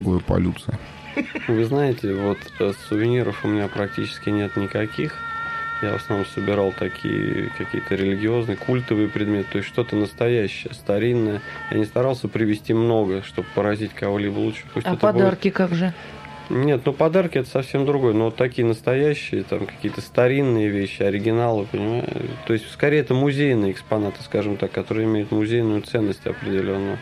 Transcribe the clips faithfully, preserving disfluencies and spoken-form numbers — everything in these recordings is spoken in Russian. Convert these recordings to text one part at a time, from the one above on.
полюция? Вы знаете, вот сувениров у меня практически нет никаких. Я в основном собирал такие какие-то религиозные, культовые предметы, то есть что-то настоящее, старинное. Я не старался привезти много, чтобы поразить кого-либо лучше. Пусть а это подарки будет... как же? Нет, ну подарки это совсем другое. Но вот такие настоящие, там какие-то старинные вещи, оригиналы, понимаешь? То есть скорее это музейные экспонаты, скажем так, которые имеют музейную ценность определенную.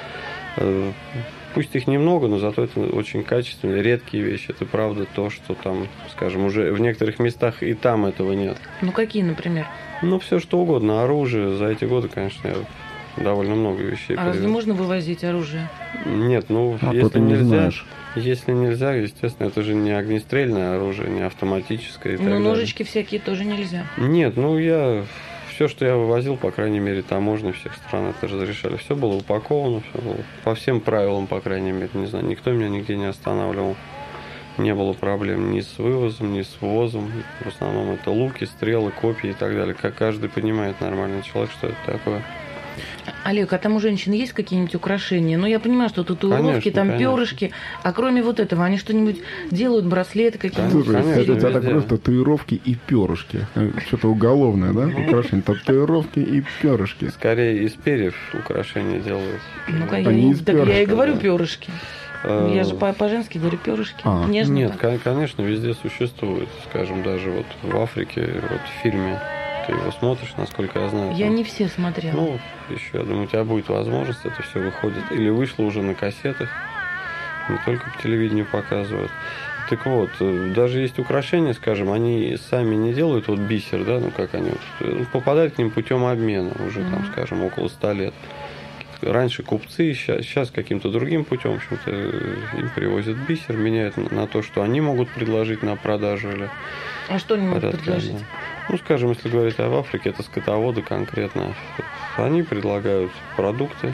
Пусть их немного, но зато это очень качественные, редкие вещи. Это правда то, что там, скажем, уже в некоторых местах и там этого нет. Ну какие, например? Ну все что угодно. Оружие. За эти годы, конечно, я довольно много вещей А привез. разве можно вывозить оружие? Нет, ну А если не нельзя, знаешь. если нельзя, естественно, это же не огнестрельное оружие, не автоматическое и так Ну далее. ножички всякие тоже нельзя. Нет, ну я все, что я вывозил, по крайней мере, таможни всех стран это разрешали. Все было упаковано, все было по всем правилам, по крайней мере, не знаю, никто меня нигде не останавливал. Не было проблем ни с вывозом, ни с ввозом. В основном это луки, стрелы, копья и так далее. Как каждый понимает, нормальный человек, что это такое. Олег, а там у женщин есть какие-нибудь украшения? Ну, я понимаю, что татуировки, Конечно, там конечно. перышки. А кроме вот этого, они что-нибудь делают, браслеты какие-нибудь? Слушай, конечно, это у тебя так везде. просто татуировки и перышки. Что-то уголовное, да? Украшение. Татуировки и перышки. Скорее из перьев украшения делают. Ну-ка, я, Они не- из так я и перышка, говорю да. перышки. Э, Я же по- по-женски говорю перышки. А, Нежно Нет, так. кон- конечно, везде существует. Скажем, даже вот в Африке, вот в фильме, ты его смотришь, насколько я знаю. Я там- не все смотрела. Ну, еще, я думаю, у тебя будет возможность, это все выходит. Или вышло уже на кассетах, не только по телевидению показывают. Так вот, э, даже есть украшения, скажем, они сами не делают вот бисер, да, ну как они, вот, э, попадают к ним путем обмена уже, там, Мгм. скажем, около ста лет. Раньше купцы, сейчас, сейчас каким-то другим путем, в общем-то, э, им привозят бисер, меняют на, на то, что они могут предложить на продажу или А что они могут порядка, предложить? да. Ну, скажем, если говорить об Африке, это скотоводы конкретно. Они предлагают продукты,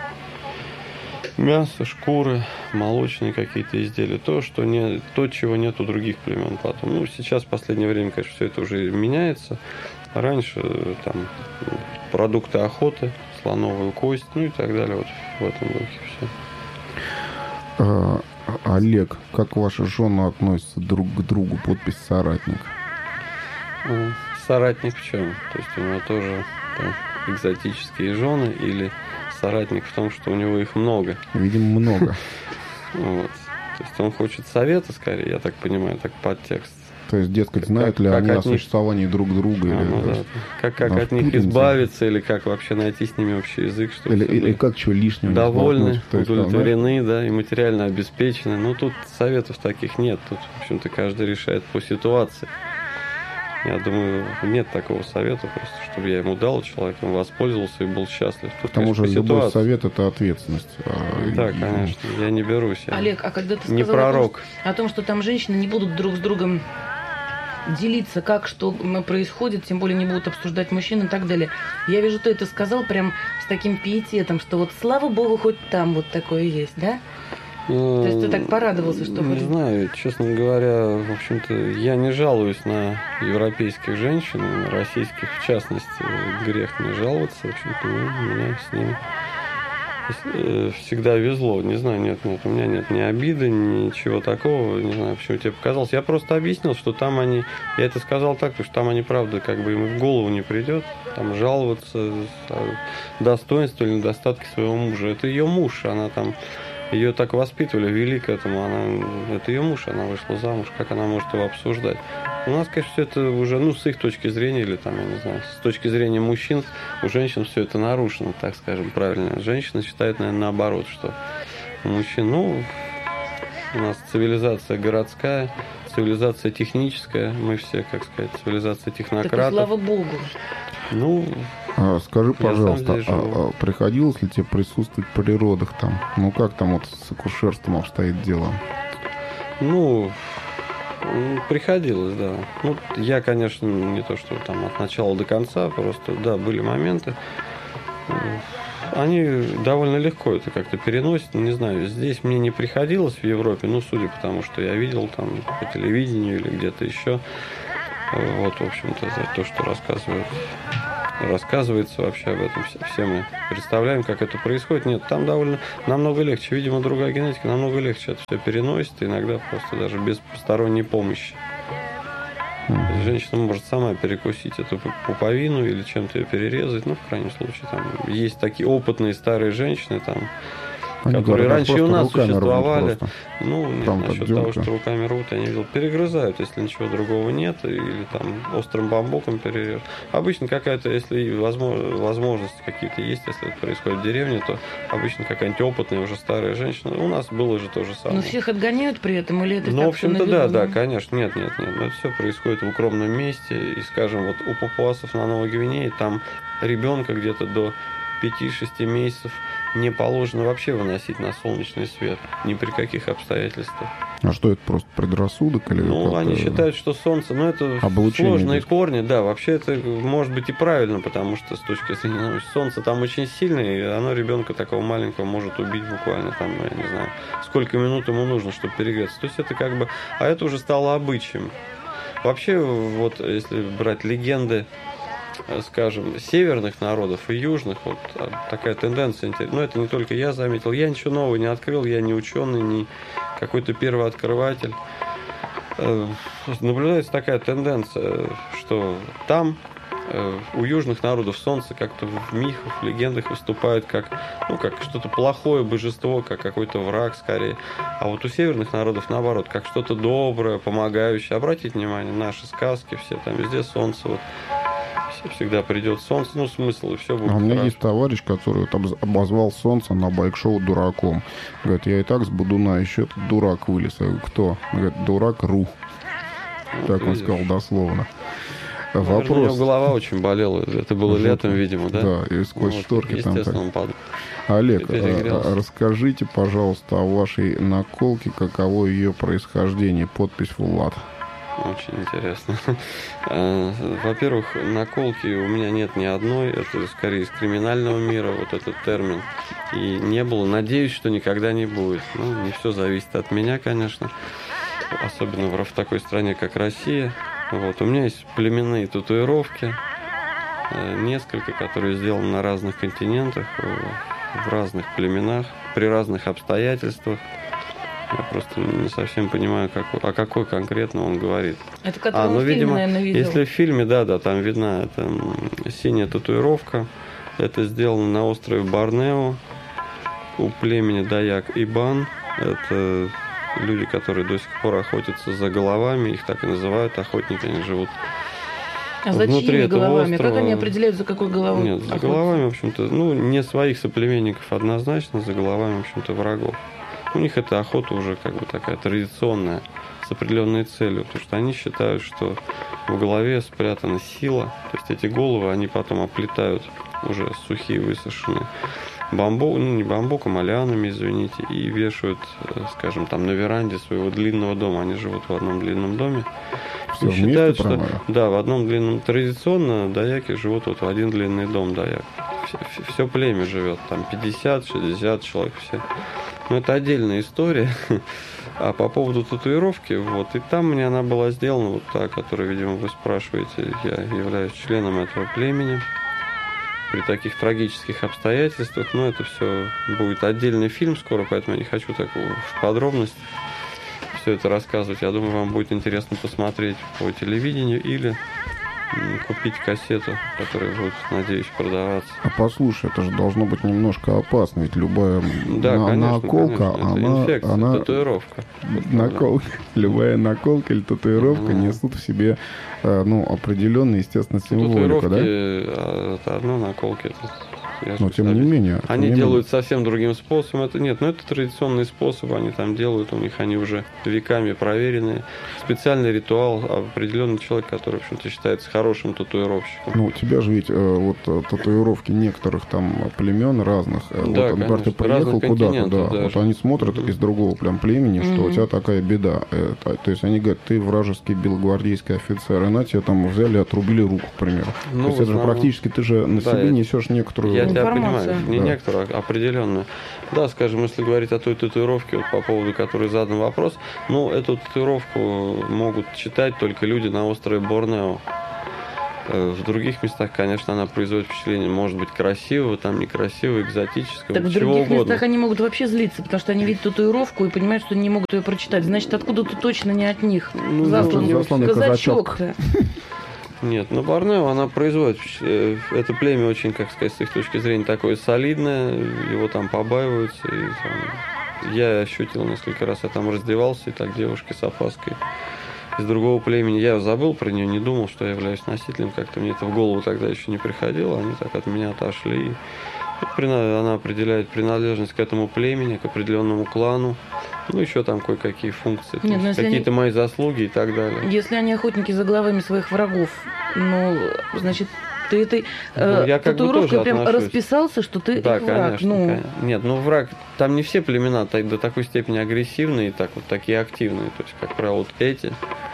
мясо, шкуры, молочные какие-то изделия. То, что не, то, чего нет у других племен потом. Ну, сейчас в последнее время, конечно, все это уже меняется. Раньше э, там продукты охоты, слоновую кость, ну и так далее. Вот в этом духе все. А, Олег, как ваши жены относятся друг к другу? Подпись «Соратник». Ну, соратник в чем? То есть у него тоже там, экзотические жены или соратник в том, что у него их много. Видимо, много. Вот. То есть он хочет совета, скорее, я так понимаю, так подтекст. То есть, дескать, Как- знают ли как они о от них- существовании друг друга? А, Или, ну да. Как, как а, от них впутаемся. избавиться, или как вообще найти с ними общий язык, чтобы или, все или были как чего лишнего? не довольны, столкнуть? То есть, там, знаешь, удовлетворены, да, и материально обеспечены. Ну, тут советов таких нет. Тут, в общем-то, каждый решает по ситуации. Я думаю, нет такого совета, просто чтобы я ему дал, человек им воспользовался и был счастлив. Тут, К тому же конечно, по любой ситуации. совет – это ответственность. А, Да, и- конечно, я не берусь. Я Олег, а когда ты не сказал о том, пророк. что- о том, что там женщины не будут друг с другом делиться, как что м, происходит, тем более не будут обсуждать мужчин и так далее. Я вижу, ты это сказал прям с таким пиететом, что вот слава богу, хоть там вот такое есть, да? То есть ты так порадовался, что Не хоть- знаю, честно говоря, в общем-то, я не жалуюсь на европейских женщин, и на российских в частности. Грех мне жаловаться, в общем-то, ну, меня с ними э, всегда везло. Не знаю, нет, нет, у меня нет ни обиды, ничего такого. Не знаю, почему тебе показалось. Я просто объяснил, что там они... Я это сказал так, потому что там они, правда, как бы им и в голову не придет. Там жаловаться о достоинстве или недостатке своего мужа. Это ее муж, она там... Ее так воспитывали, вели к этому. Она, это ее муж, она вышла замуж. Как она может его обсуждать? У нас, конечно, все это уже, ну, с их точки зрения, или там, я не знаю, с точки зрения мужчин, у женщин все это нарушено, так скажем, правильно. Женщины считают, наверное, наоборот, что у мужчин, ну, у нас цивилизация городская, цивилизация техническая, мы все, как сказать, цивилизация Так и технократов. слава богу. Ну, А, скажи, Я пожалуйста, сам здесь а- живу. а приходилось ли тебе присутствовать при родах там? Ну, как там вот с акушерством обстоит дело? Ну, м, приходилось, да. Ну, я, конечно, не то, что там от начала до конца, просто, да, были моменты. М, Они довольно легко это как-то переносят, не знаю, здесь мне не приходилось в Европе, ну, судя по тому, что я видел там по телевидению или где-то еще. Вот, в общем-то, это то, что рассказывают рассказывается вообще об этом. Все, все мы представляем, как это происходит. Нет, там довольно намного легче. Видимо, другая генетика, намного легче это все переносит, иногда просто даже без посторонней помощи. Mm-hmm. Женщина может сама перекусить эту пуповину или чем-то ее перерезать. Ну, в крайнем случае, там есть такие опытные старые женщины, там, они которые говорят, раньше и у нас существовали. Ну, нет, насчет того, что руками рвут, я не видел. Перегрызают, если ничего другого нет, или там острым бамбуком перережут. Обычно какая-то, если возможности какие-то есть, если это происходит в деревне, то обычно какая-нибудь опытная уже старая женщина. У нас было же то же самое. Но всех отгоняют при этом или это? Ну, в общем-то, да, да, конечно. Нет, нет, нет. Но это все происходит в укромном месте. И, скажем, вот у папуасов на Новой Гвинее там ребенка где-то до пяти-шести месяцев не положено вообще выносить на солнечный свет. Ни при каких обстоятельствах. А что это, просто предрассудок? Или ну, они считают, что солнце, ну, это сложные корни. Да, вообще это может быть и правильно, потому что с точки зрения ну, солнце там очень сильное, и оно ребенка такого маленького может убить буквально там, я не знаю, сколько минут ему нужно, чтобы перегреться. То есть это как бы... А это уже стало обычаем. Вообще, вот если брать легенды, скажем, северных народов и южных, вот такая тенденция интересная. Но это не только я заметил. Я ничего нового не открыл, я не ученый, не какой-то первооткрыватель. Наблюдается такая тенденция, что там у южных народов солнце как-то в мифах, в легендах выступает как, ну, как что-то плохое божество, как какой-то враг скорее. А вот у северных народов наоборот, как что-то доброе, помогающее. Обратите внимание, наши сказки все, там везде солнце вот. Всегда придет солнце, ну смысл, и все будет. А у меня хорошо. есть товарищ, который вот обозвал солнце на байк-шоу дураком. Говорит, я и так с Будуна, еще этот дурак вылез. Я говорю, кто? Говорит, дурак Ру. Ну, так он видишь. Сказал дословно. Наверное, вопрос. У него голова очень болела. Это было вот, летом, видимо, да? Да, и сквозь вот, шторки там так. Он падал. Олег, а, расскажите, пожалуйста, о вашей наколке, каково ее происхождение. Подпись Влад. Очень интересно. Во-первых, наколки у меня нет ни одной. Это скорее из криминального мира, вот этот термин. И не было. Надеюсь, что никогда не будет. Ну, не все зависит от меня, конечно. Особенно в такой стране, как Россия. Вот. У меня есть племенные татуировки. Несколько, которые сделаны на разных континентах, в разных племенах, при разных обстоятельствах. Я просто не совсем понимаю, как, о какой конкретно он говорит. Это который а, ну, в фильме, видимо, наверное, видел. Если в фильме, да, да, там видна эта синяя татуировка. Это сделано на острове Борнео у племени Даяк-Ибан. Это люди, которые до сих пор охотятся за головами, их так и называют, охотники, они живут а за внутри этого головами? острова. Как они определяют, за какой головой? Нет, за охотятся? головами, в общем-то, ну, не своих соплеменников однозначно, за головами, в общем-то, врагов. У них эта охота уже как бы такая традиционная, с определенной целью, потому что они считают, что в голове спрятана сила, то есть эти головы, они потом оплетают уже сухие, высушенные бамбук, ну не бамбуком, а лианами, извините, и вешают, скажем, там на веранде своего длинного дома. Они живут в одном длинном доме. Все и считают, что правильно? да, в одном длинном. Традиционно даяки живут вот в один длинный дом даяк. Все, все племя живет, там пятьдесят-шестьдесят человек все. Но это отдельная история. А по поводу татуировки, вот, и там мне она была сделана, вот та, которую, видимо, вы спрашиваете, я являюсь членом этого племени. При таких трагических обстоятельствах, но это все будет отдельный фильм скоро, поэтому я не хочу так в подробности все это рассказывать. Я думаю, вам будет интересно посмотреть по телевидению или купить кассету, которая будет, надеюсь, продаваться. А послушай, это же должно быть немножко опасно, ведь любая да, на, конечно, наколка, конечно. она, инфекция, она татуировка. Наколка, любая наколка или татуировка mm-hmm. несут в себе ну, определенную, естественно, символику, да? Это одно, наколки это. Но тем не менее. Они тем делают менее. совсем другим способом. Это нет, но это традиционный способ, они там делают, у них они уже веками проверенные. Специальный ритуал, определенный человек, который, в общем-то, считается хорошим татуировщиком. Ну, у тебя же ведь э, вот татуировки некоторых там племен разных. Да, вот, например, ты приехал куда-то, да, даже. вот они смотрят mm-hmm. из другого прям племени, что mm-hmm. у тебя такая беда. Это, то есть они говорят, ты вражеский белогвардейский офицер, и на тебя там взяли, отрубили руку, к примеру. Ну, то есть это же практически ты же на да, себе я... несешь некоторую... Я тебя понимаю, не да. некоторую, а определенную. Да, скажем, если говорить о той татуировке, вот по поводу которой задан вопрос, ну, эту татуировку могут читать только люди на острове Борнео. В других местах, конечно, она производит впечатление, может быть, красивого, там некрасивого, экзотического, так чего в других угодно. местах они могут вообще злиться, потому что они видят татуировку и понимают, что не могут ее прочитать. Значит, откуда-то точно не от них. Ну, засланный засланный казачок-то. Нет, но Борнео, она производит, это племя очень, как сказать, с их точки зрения, такое солидное, его там побаиваются. И, там, я ощутил несколько раз, я там раздевался, и так девушки с опаской из другого племени. Я забыл про нее, не думал, что я являюсь носителем, как-то мне это в голову тогда еще не приходило, они так от меня отошли. Она определяет принадлежность к этому племени, к определенному клану. Ну, еще там кое-какие функции, Нет, какие-то они... мои заслуги и так далее. Если они охотники за головами своих врагов, ну, значит, ты этой ну, я как бы тоже прям отношусь. Расписался, что ты да, их враг. Конечно, ну... конечно. Нет, ну враг, там не все племена так, до такой степени агрессивные, так вот такие активные. То есть, как правило, вот эти,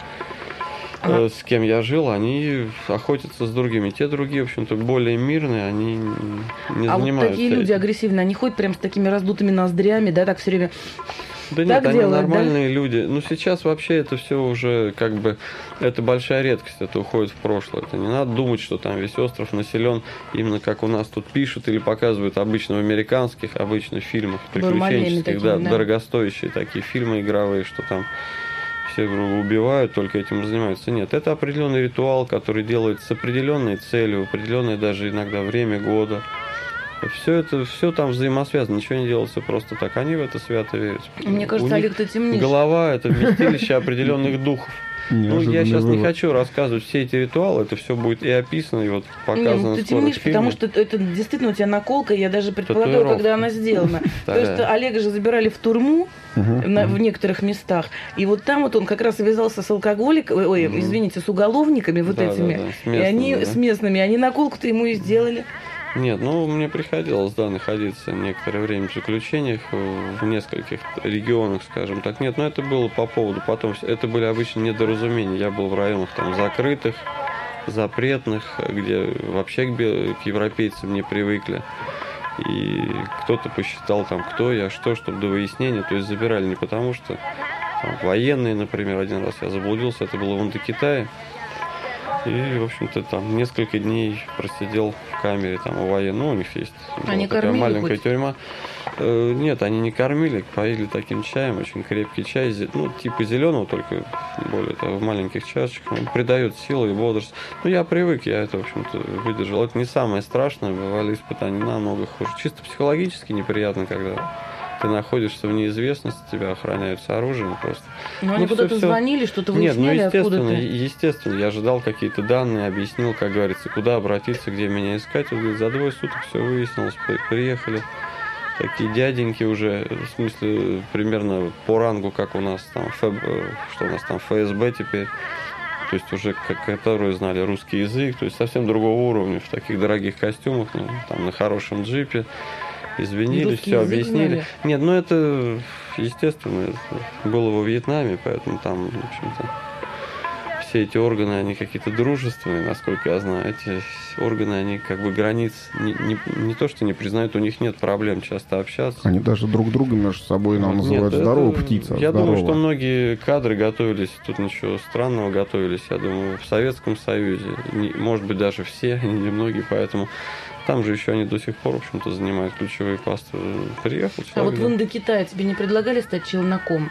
а... э, с кем я жил, они охотятся с другими. Те другие, в общем-то, более мирные, они не а занимаются. А вот такие люди этим. агрессивные, они ходят прям с такими раздутыми ноздрями, да, так все время... Да нет, так они делают, нормальные да? люди. Ну, сейчас вообще это все уже как бы, это большая редкость, это уходит в прошлое. Это не надо думать, что там весь остров населен именно как у нас тут пишут или показывают обычно в американских, обычно в фильмах приключенческих, такие, да, да, дорогостоящие такие фильмы игровые, что там все друг друга убивают, только этим занимаются. Нет, это определенный ритуал, который делается с определенной целью, в определенное даже иногда время года. Все это, все там взаимосвязано, ничего не делается просто так. Они в это свято верят. Мне кажется, Олег, ты темнишь. Голова – это вместилище определенных духов. Ну, я сейчас вывод. не хочу рассказывать все эти ритуалы, это все будет и описано, и вот показано. Не, ты темнишь, потому что это действительно у тебя наколка, я даже предполагаю, когда она сделана. То есть Олега же забирали в турму в некоторых местах, и вот там вот он как раз связался с алкоголиками, ой, извините, с уголовниками вот этими, и они с местными, они наколку-то ему и сделали. Нет, ну, мне приходилось, да, находиться некоторое время в заключениях в нескольких регионах, скажем так. Нет, но это было по поводу, потом, это были обычно недоразумения. Я был в районах там закрытых, запретных, где вообще к, к европейцам не привыкли. И кто-то посчитал там, кто я, что, чтобы до выяснения. То есть забирали не потому, что там, военные, например, один раз я заблудился, это было в Индокитае. И, в общем-то, там несколько дней просидел в камере там у военных. Ну, у них есть они такая маленькая хоть? тюрьма. Э, нет, они не кормили, поили таким чаем, очень крепкий чай, ну, типа зеленого, только более того, в маленьких чашечках. Он придает силу и бодрость. Ну, я привык, я это, в общем-то, выдержал. Это не самое страшное, бывали испытания намного хуже. Чисто психологически неприятно, когда ты находишься в неизвестности, тебя охраняют с оружием просто. Но ну, они куда-то звонили, что-то выясняли, Нет, ну, естественно, откуда-то? естественно, я ожидал какие-то данные, объяснил, как говорится, куда обратиться, где меня искать. Вот, говорит, за двое суток все выяснилось, приехали такие дяденьки уже, в смысле, примерно по рангу, как у нас там, ФБ, что у нас там, эф эс бэ теперь. То есть уже, как, которые знали русский язык, то есть совсем другого уровня, в таких дорогих костюмах, ну, там, на хорошем джипе. Извинились, все объяснили. Знали. Нет, ну это, естественно, это было во Вьетнаме, поэтому там, в общем-то, все эти органы, они какие-то дружественные, насколько я знаю. Эти органы, они как бы границ не, не, не то, что не признают, у них нет проблем часто общаться. Они даже друг друга между собой нам вот, называют здоровая птица. Я здорово. думаю, что многие кадры готовились, тут ничего странного готовились, я думаю, в Советском Союзе. Не, может быть, даже все, не многие, поэтому... Там же еще они до сих пор, в общем-то, занимают ключевые посты. Приехал человек. А вот в Индокитае тебе не предлагали стать челноком?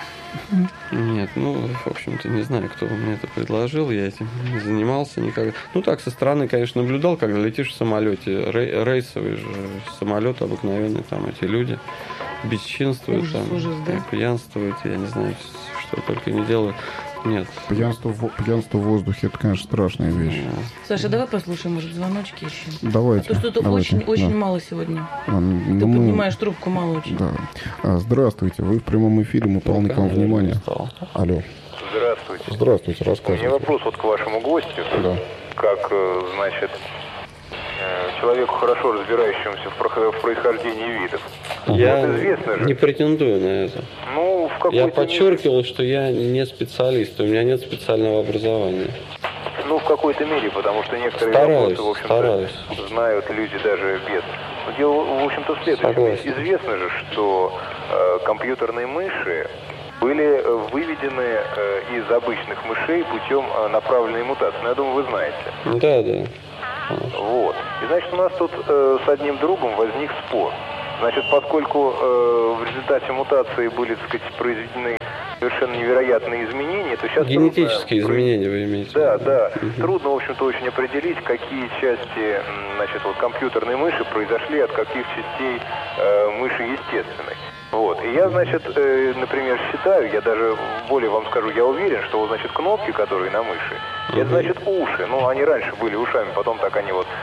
Нет, ну, в общем-то, не знаю, кто мне это предложил. Я этим не занимался никогда. Ну, так, со стороны, конечно, наблюдал, когда летишь в самолете. Рей- рейсовый же самолет обыкновенный, там эти люди бесчинствуют, ужас, там, ужас, да? пьянствуют, я не знаю, что только не делают. Нет. Пьянство в, пьянство в воздухе, это, конечно, страшная вещь. Саша, давай послушаем, может, звоночки еще? Давайте. А то что-то давайте, очень, очень да. мало сегодня. А, Ты ну, поднимаешь трубку, мало очень. Да. А, здравствуйте, вы в прямом эфире, мы полны к вам внимания. Алло. Здравствуйте. Здравствуйте, У рассказывайте. меня вопрос вот к вашему гостю. Да. Как, значит, человеку, хорошо разбирающемуся в происхождении видов. Я вот известно же. не претендую на это. Ну, в Я какой-то подчеркивал, что я не специалист, у меня нет специального образования. Ну, в какой-то мере, потому что некоторые Стараюсь, вопросы, в общем-то, стараюсь. знают люди даже без. Но дело, в общем-то, в следующем. Согласен. Известно же, что э, компьютерные мыши были э, выведены э, из обычных мышей путем э, направленной мутации. Ну, я думаю, вы знаете. Да, да. Вот. И значит, у нас тут э, с одним другом возник спор. Значит, поскольку э, в результате мутации были, так сказать, произведены совершенно невероятные изменения, то сейчас Генетические трудно... изменения вы имеете в виду? Да, да. Угу. Трудно, в общем-то, очень определить, какие части, значит, вот компьютерной мыши произошли от каких частей э, мыши естественной. Вот. И я, значит, э, например, считаю, я даже более вам скажу, я уверен, что вот, значит, кнопки, которые на мыши, угу. это, значит, уши. Ну, они раньше были ушами, потом так они вот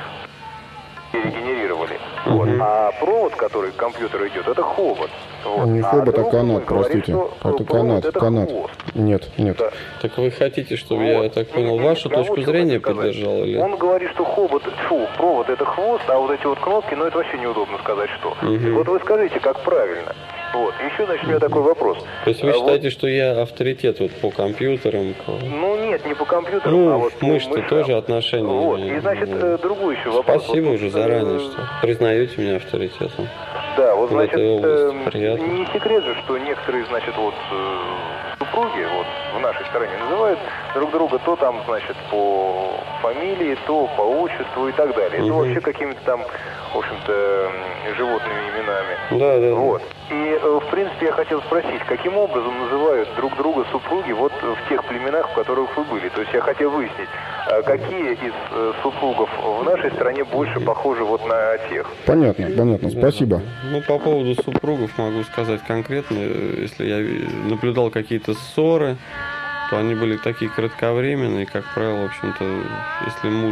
регенерировали. Uh-huh. Вот. А провод, который к компьютеру идет, это хобот. Вот. Не хобот, а, а канат, простите. Это канат, это канат. Хвост. Нет, нет. Да. Так вы хотите, чтобы вот. я так понял, вашу я точку зрения поддержал? Или? Он говорит, что хобот, фу, провод это хвост, а вот эти вот кнопки, ну это вообще неудобно сказать, что. Uh-huh. Вот вы скажите, как правильно. Вот. Еще, значит, у меня такой вопрос. То есть вы а считаете, вот... что я авторитет вот по компьютерам? По... Ну нет, не по компьютерам, ну, а вот по мышцы мышам. тоже отношения. Вот. И, значит, ну, другой еще вопрос. Спасибо вот, уже вот, заранее, э... что признаете меня авторитетом. Да, вот, в значит, этой области. э, Приятно. не секрет же, что некоторые, значит, вот э, супруги вот в нашей стране называют друг друга то там, значит, по фамилии, то по отчеству и так далее. Угу. То вообще какими-то там, в общем-то, животными именами. Да, да. Вот. И, э, в принципе, я хотел спросить, каким образом называют друг друга супруги вот в тех племенах, в которых вы были? То есть я хотел выяснить, э, какие из э, супругов в нашей стране больше похожи вот на тех? Понятно, понятно, спасибо. Ну, по поводу супругов могу сказать конкретно. Если я наблюдал какие-то ссоры, то они были такие кратковременные. Как правило, в общем-то, если муж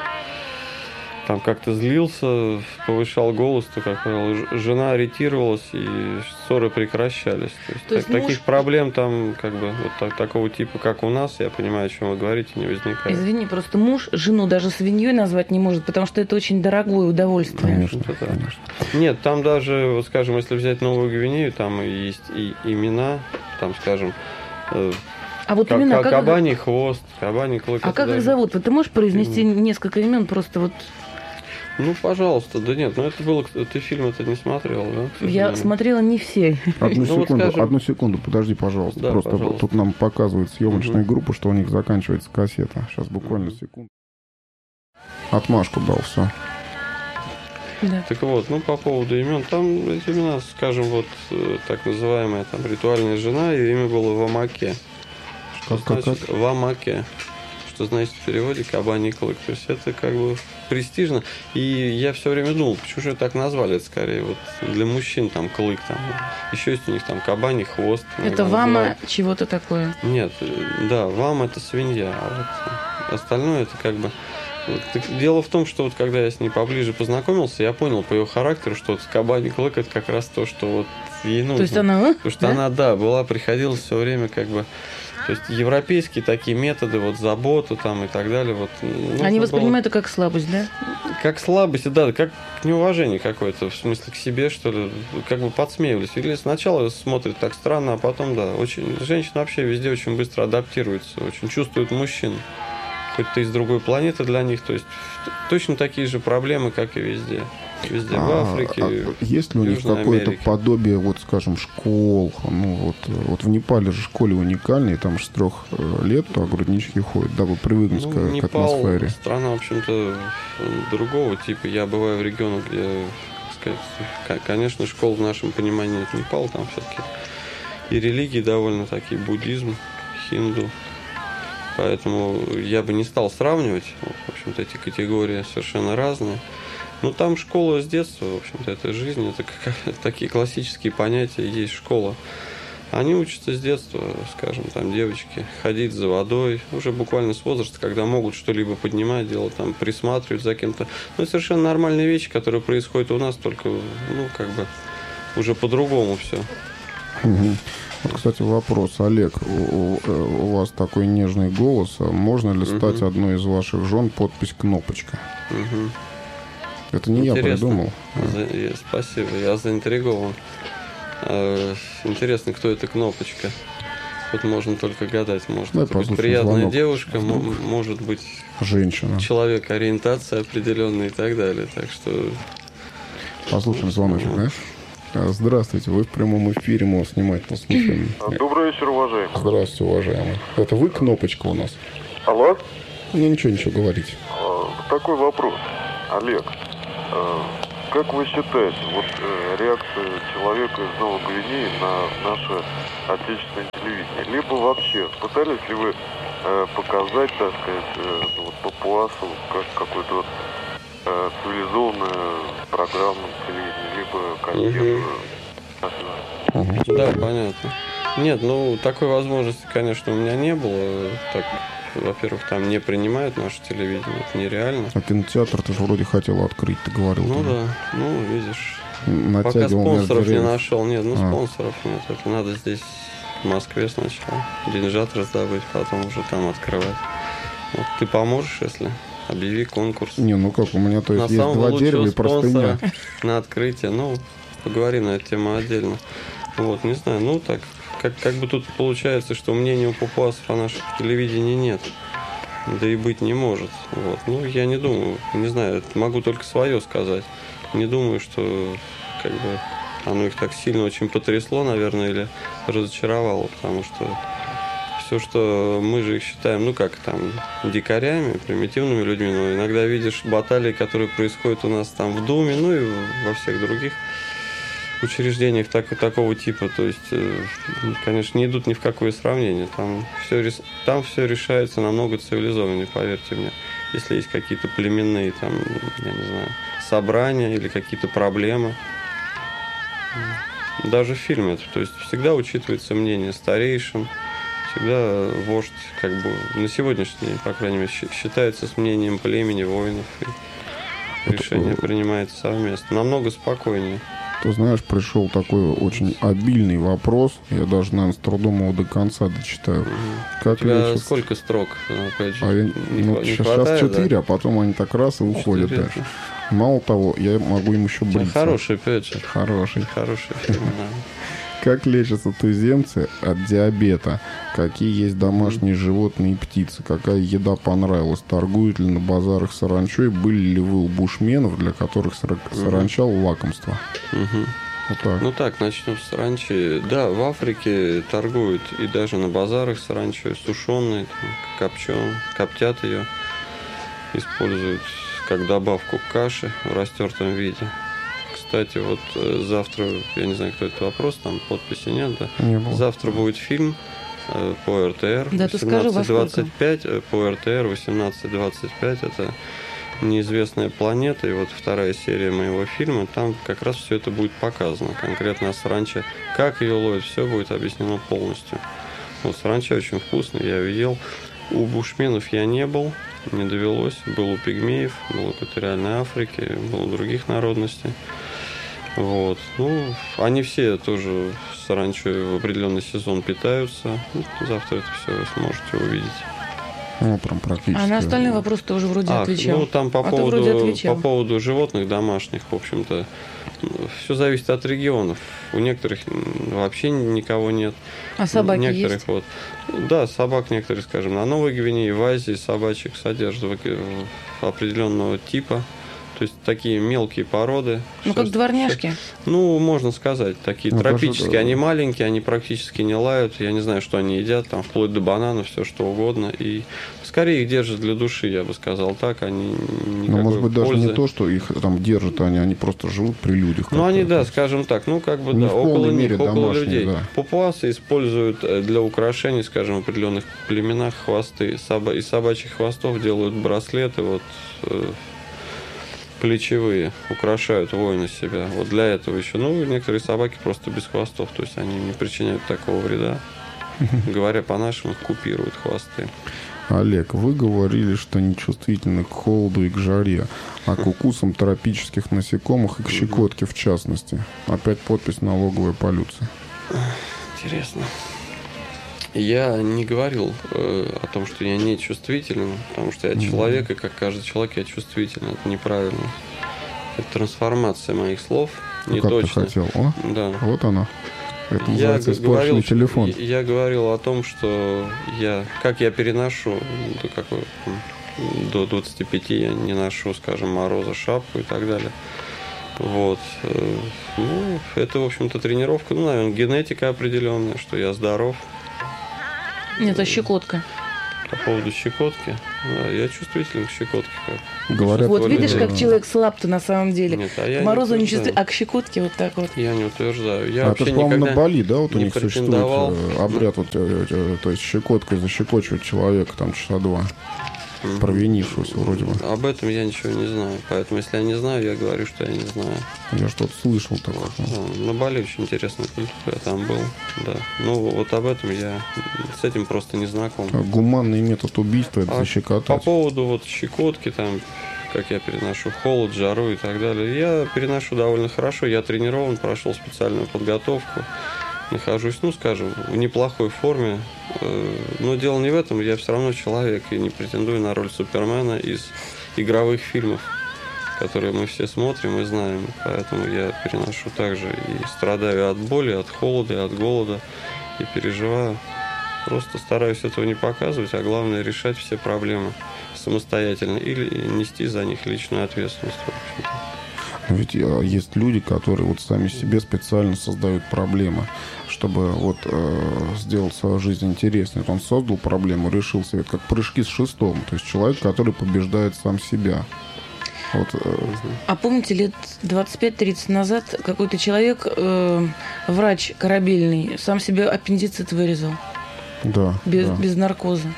там как-то злился, повышал голос, то, как правило, жена ориентировалась, и ссоры прекращались. То есть, то есть так, муж... таких проблем там, как бы, вот так, такого типа, как у нас, я понимаю, о чем вы говорите, не возникает. Извини, просто муж жену даже свиньей назвать не может, потому что это очень дорогое удовольствие. Конечно, это, конечно. Нет, там даже, вот, скажем, если взять Новую Гвинею, там есть и имена, там, скажем, а вот как, имена, как как кабаний их... хвост, кабаний клык. А как даже... их зовут? Вот ты можешь произнести mm. несколько имен просто вот? Ну, пожалуйста, да нет, ну это было, ты фильм это не смотрел, да? Я смотрела не все. Одну ну, секунду, вот скажем... одну секунду, подожди, пожалуйста. Да, Просто пожалуйста. Тут нам показывает съемочная угу. группа, что у них заканчивается кассета. Сейчас буквально угу. секунду. Отмашку дал, все. Да. Так вот, ну по поводу имен, там эти имена, скажем, вот так называемая там ритуальная жена, ее имя было Вамаке. Что как, значит как, как? Вамаке? Что значит в переводе кабаний клык. То есть это как бы престижно. И я все время думал, почему же так назвали это скорее. Вот для мужчин там клык, там еще есть у них там кабаний хвост. Это вама чего-то такое? Нет, да, вам это свинья, а вот остальное это как бы. Вот, дело в том, что вот когда я с ней поближе познакомился, я понял по ее характеру, что вот кабаний клык это как раз то, что вот ей нужно. То есть она, потому что да? она, да, была, приходила все время как бы. То есть европейские такие методы, вот заботу там и так далее. Вот, они воспринимают было... это как слабость, да? Как слабость, да, как неуважение какое-то, в смысле к себе, что ли, как бы подсмеивались. Или сначала смотрят так странно, а потом, да, очень... Женщина вообще везде очень быстро адаптируется, очень чувствует мужчин. Хоть ты из другой планеты для них, то есть точно такие же проблемы, как и везде. Везде, а, в Африке, а есть ли у них какое-то подобие, вот, скажем, школ? Ну, вот, вот в Непале же школы уникальные, там же с трех лет туда груднички ходят, дабы привыкнуть ну, к, Непал, к атмосфере. Страна, в общем-то, другого типа. Я бываю в регионах, где, так сказать, конечно, школ в нашем понимании это Непал, там все-таки и религии довольно такие, буддизм, хинду. Поэтому я бы не стал сравнивать. В общем-то, эти категории совершенно разные. Ну, там школа с детства, в общем-то, это жизнь, это как, такие классические понятия, есть школа. Они учатся с детства, скажем, там, девочки, ходить за водой, уже буквально с возраста, когда могут что-либо поднимать, делать, там, присматривать за кем-то. Ну, это совершенно нормальные вещи, которые происходят у нас, только, ну, как бы, уже по-другому все. Угу. Вот, кстати, вопрос, Олег, у, у вас такой нежный голос, можно ли стать угу. одной из ваших жен подпись «Кнопочка»? Угу. Это не Интересно. Я придумал. За... Я... Спасибо, я заинтригован. Интересно, кто эта Кнопочка? Тут можно только гадать. Может Давай это быть послушаем приятная звонок. девушка, м- может быть Женщина. человек ориентация определенная и так далее. Так что... Послушаем звоночек, да? А, Здравствуйте, вы в прямом эфире, мы вас внимательно слушаем. Добрый вечер, уважаемый. Здравствуйте, уважаемый. Это вы кнопочка у нас? Алло? Не, ничего, ничего говорите. А, Такой вопрос. Олег, а, как вы считаете, вот э, реакция человека из Новой Гвинеи на наше отечественное телевидение? Либо вообще, пытались ли вы э, показать, так сказать, э, вот папуасу как какую-то вот, э, цивилизованную программу телевидения, либо контент? Да, понятно. Нет, ну, такой возможности, конечно, у меня не было. Так, во-первых, там не принимают наше телевидение, это нереально. А кинотеатр ты же вроде хотел открыть, ты говорил. Ну там. да, ну, видишь, пока Натягивал между спонсоров не деревьев. нашел. Нет, ну, А. спонсоров нет. Это надо здесь, в Москве сначала деньжат раздобыть, потом уже там открывать. Вот ты поможешь, если объяви конкурс. Не, ну как, у меня то На есть есть самого два лучшего дерева и простыня. спонсора на открытие. Ну, поговорим на эту тему отдельно. Вот, не знаю, ну так, как, как бы тут получается, что мнения у папуасов о нашем телевидении нет. Да и быть не может. Вот. Ну, я не думаю, не знаю, могу только свое сказать. Не думаю, что как бы оно их так сильно очень потрясло, наверное, или разочаровало, потому что все, что мы же их считаем, ну как там, дикарями, примитивными людьми, но иногда видишь баталии, которые происходят у нас там в Думе, ну и во всех других учреждениях так, такого типа, то есть, конечно, не идут ни в какое сравнение. Там все, там все решается намного цивилизованнее, поверьте мне. Если есть какие-то племенные, там, я не знаю, собрания или какие-то проблемы. Даже в фильме, то есть всегда учитывается мнение старейшин, всегда вождь, как бы, на сегодняшний день, по крайней мере, считается с мнением племени, воинов, и решение принимается совместно. Намного спокойнее. Ты знаешь, пришел такой очень обильный вопрос. Я даже, наверное, с трудом его до конца дочитаю. Угу. Как У тебя лечится... сколько строк? Опять же, А я... не, ну, не сейчас, хватает, сейчас четыре, да? а потом они так раз и уходят четыре. дальше. Мало того, я могу им еще бриться. Хороший, Петя. Хороший. Хороший фильм, да. Как лечатся туземцы от диабета? Какие есть домашние животные и птицы? Какая еда понравилась? Торгуют ли на базарах саранчой? Были ли вы у бушменов, для которых сара- саранча лакомство? Угу. Вот так. Ну так, начнем с саранчи. Да, в Африке торгуют и даже на базарах саранчой, сушеной, копченой, коптят ее, используют как добавку к каше в растертом виде. Кстати, вот завтра, я не знаю, кто этот вопрос, там подписи нет, да? Не было. Завтра будет фильм э, по эр тэ эр. Да, ты скажи, во восемнадцать двадцать пять, э, по эр тэ эр восемнадцать двадцать пять, это «Неизвестная планета», и вот вторая серия моего фильма, там как раз все это будет показано, конкретно о саранче, как ее ловят, все будет объяснено полностью. Вот саранча очень вкусная, я ее ел. У бушменов я не был, не довелось, был у пигмеев, был в экваториальной Африке, был у других народностей. Вот. Ну, они все тоже саранчой в определенный сезон питаются. Ну, завтра это все вы сможете увидеть. Ну, прям практически. А на остальные вопросы ты уже вроде А, отвечал. ну, там по А ты вроде поводу, отвечал. по поводу животных домашних, в общем-то, все зависит от регионов. У некоторых вообще никого нет. А собаки некоторых есть? Вот. Да, собак некоторые, скажем, на Новой Гвинее, в Азии собачек содержат определенного типа. То есть такие мелкие породы. Ну, как Шерсть- дворняжки. Ну, можно сказать, такие Ну, тропические. даже, да. Они маленькие, они практически не лают. Я не знаю, что они едят, там, вплоть до бананов, все что угодно. И скорее их держат для души, я бы сказал так. Они никакой Ну, может быть, даже пользы. не то, что их там держат, они, они просто живут при людях. Ну, они, как-то. да, скажем так, ну, как бы, Не да, в полной около них, мере около домашние, людей. да. Папуасы используют э, для украшений, скажем, в определенных племенах хвосты. Соба- из собачьих хвостов делают браслеты, вот, э, плечевые, украшают воина себя. Вот для этого еще. Ну, некоторые собаки просто без хвостов, то есть они не причиняют такого вреда. Говоря по-нашему, купируют хвосты. Олег, вы говорили, что нечувствительны к холоду и к жаре, а к укусам тропических насекомых и к щекотке в частности. Опять подпись «Налоговая полиция». Интересно. Я не говорил э, о том, что я не чувствителен, потому что я человек, и как каждый человек я чувствителен. Это неправильно. Это трансформация моих слов. Ну, Не как точно. ты хотел. О, Да. вот она. Это называется я испорченный говорил, телефон. Я, я говорил о том, что я, как я переношу, до, какой, до двадцати пяти я не ношу, скажем, мороза, шапку и так далее. Вот. Ну, это, в общем-то, тренировка, ну, наверное, генетика определенная, что я здоров. Это щекотка. По поводу щекотки, да, я чувствителен к щекотке. Как. Говорят, Вот видишь, да. как человек слаб-то на самом деле. Нет, а я К морозу не не утверждаю. чувствует, а к щекотке вот так вот. Я не утверждаю. Я А вообще это, по-моему, никогда на Бали, да, вот у не них существует претендовал. э, обряд, вот, э, э, то есть щекоткой защекочивать человека там часа два, Мгм. провинившегося вроде бы. Об этом я ничего не знаю. Поэтому, если я не знаю, я говорю, что я не знаю. Я что-то слышал такое. Да, на Бали очень интересная культура, я там был. Да. Ну, вот об этом я с этим просто не знаком. Гуманный метод убийства — это А По защекотать. поводу вот щекотки, там, как я переношу холод, жару и так далее, я переношу довольно хорошо. Я тренирован, прошел специальную подготовку. Нахожусь, ну, скажем, в неплохой форме. Э, Но дело не в этом, я все равно человек и не претендую на роль Супермена из игровых фильмов, которые мы все смотрим и знаем. Поэтому я переношу также и страдаю от боли, от холода, и от голода, и переживаю. Просто стараюсь этого не показывать, а главное решать все проблемы самостоятельно или нести за них личную ответственность. В общем-то. Но ведь э, есть люди, которые вот сами себе специально создают проблемы, чтобы вот э, сделать свою жизнь интереснее. Вот он создал проблему, решил себе, как прыжки с шестом. То есть человек, который побеждает сам себя. Вот, э, А помните, лет двадцать пять тридцать назад какой-то человек, э, врач корабельный, сам себе аппендицит вырезал да, без, да, без наркоза.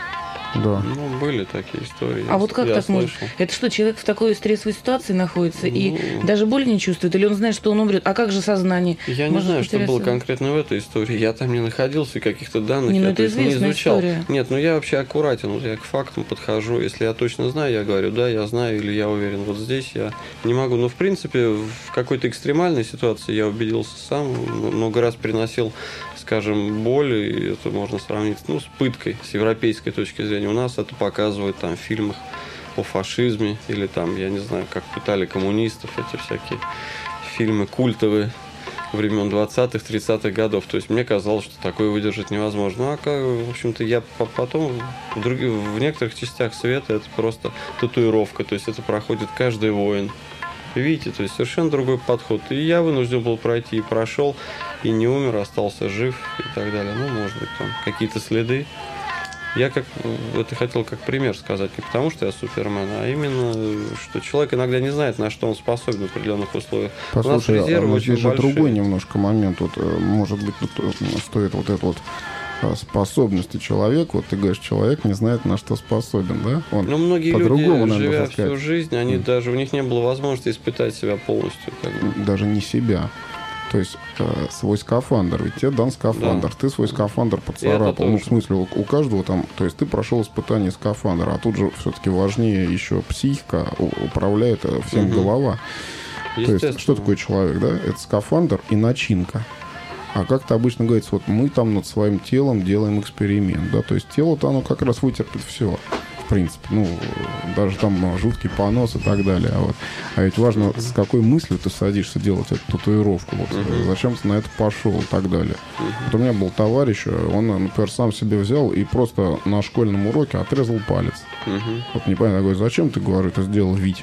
да. Ну, были такие истории. А вот как я так можно? слышал. Это что, человек в такой стрессовой ситуации находится и Ну. даже боли не чувствует? Или он знает, что он умрет? А как же сознание? Я не Может, знаю, что было потерялся? конкретно в этой истории. Я там не находился, и каких-то данных Не, ну я это то есть, не известная изучал. история. Нет, ну я вообще аккуратен, вот я к фактам подхожу. Если я точно знаю, я говорю, да, я знаю или я уверен. Вот здесь я не могу. Но в принципе в какой-то экстремальной ситуации я убедился сам. Много раз переносил, скажем, боль, и это можно сравнить, ну, с пыткой, с европейской точки зрения. У нас это показывают там в фильмах о фашизме, или там, я не знаю, как пытали коммунистов, эти всякие фильмы культовые времен двадцатых, тридцатых годов. То есть мне казалось, что такое выдержать невозможно. Ну, а как, в общем-то, я потом в, других, в некоторых частях света это просто татуировка, то есть это проходит каждый воин. Видите, то есть совершенно другой подход. И я вынужден был пройти, и прошел, и не умер, остался жив и так далее. Ну, может быть, там какие-то следы. Я как это хотел как пример сказать, не потому что я Супермен, а именно, что человек иногда не знает, на что он способен в определенных условиях. Послушай, У нас резервы а очень здесь же большие. другой немножко момент. Вот, э, может быть, тут э, стоит вот это вот э, способности человека. Вот ты говоришь, человек не знает, на что способен, да? Он Но многие по-другому, люди, наверное, живя можно сказать. всю жизнь, они даже у них не было возможности испытать себя полностью. Как бы. Даже не себя. То есть э, свой скафандр. Ведь тебе дан скафандр. Да. Ты свой скафандр поцарапал. Ну, в тоже. смысле, у, у каждого там... То есть ты прошел испытание скафандра, а тут же все-таки важнее еще психика, у- управляет э, всем Мгм. голова. То есть Естественно. что такое человек, да? Это скафандр и начинка. А как-то обычно говорится, вот мы там над своим телом делаем эксперимент, да? То есть тело-то оно как раз вытерпит все. В принципе, ну, даже там ну, жуткий понос и так далее. А, вот. А ведь важно, с какой мыслью ты садишься делать эту татуировку. Вот, Мгм. зачем ты на это пошел и так далее. Вот у меня был товарищ, он, например, сам себе взял и просто на школьном уроке отрезал палец. Мгм. Вот непонятно, я говорю, зачем ты, говорю, это сделал, Вить?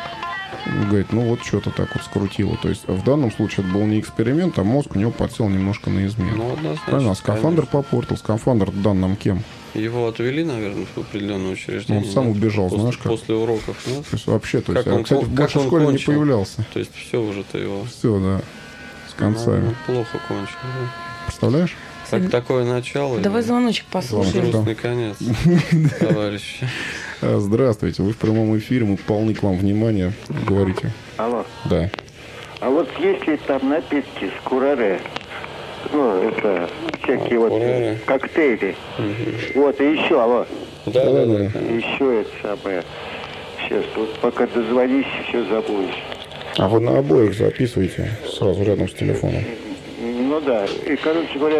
Он говорит, ну вот что-то так вот скрутило. То есть в данном случае это был не эксперимент, а мозг у него подсел немножко на измену. Ну, однозначно, Правильно, а скафандр конечно. попортил. Скафандр дан нам кем? Его отвели, наверное, в определенное учреждение. Он сам нет? убежал, после, знаешь как? После уроков, нет? То есть вообще, то есть, Как а, он кстати, кон- в больше как в он школе не кончил? появлялся. То есть все уже-то его Все, да, с концами. ну, плохо кончил. Да. Представляешь? Так, такое начало. Давай и звоночек послушаем. грустный конец, товарищи. А, Здравствуйте, вы в прямом эфире, мы полны к вам внимания. Говорите. Алло. Да. А вот если там напитки с кураре, ну, это всякие А, вот кураре. коктейли. Вот, и еще, алло, Да, да, да. еще это самое. Сейчас, вот пока дозвонись, все забудешь. А вы на обоих записываете сразу рядом с телефоном. Ну да, и, короче говоря,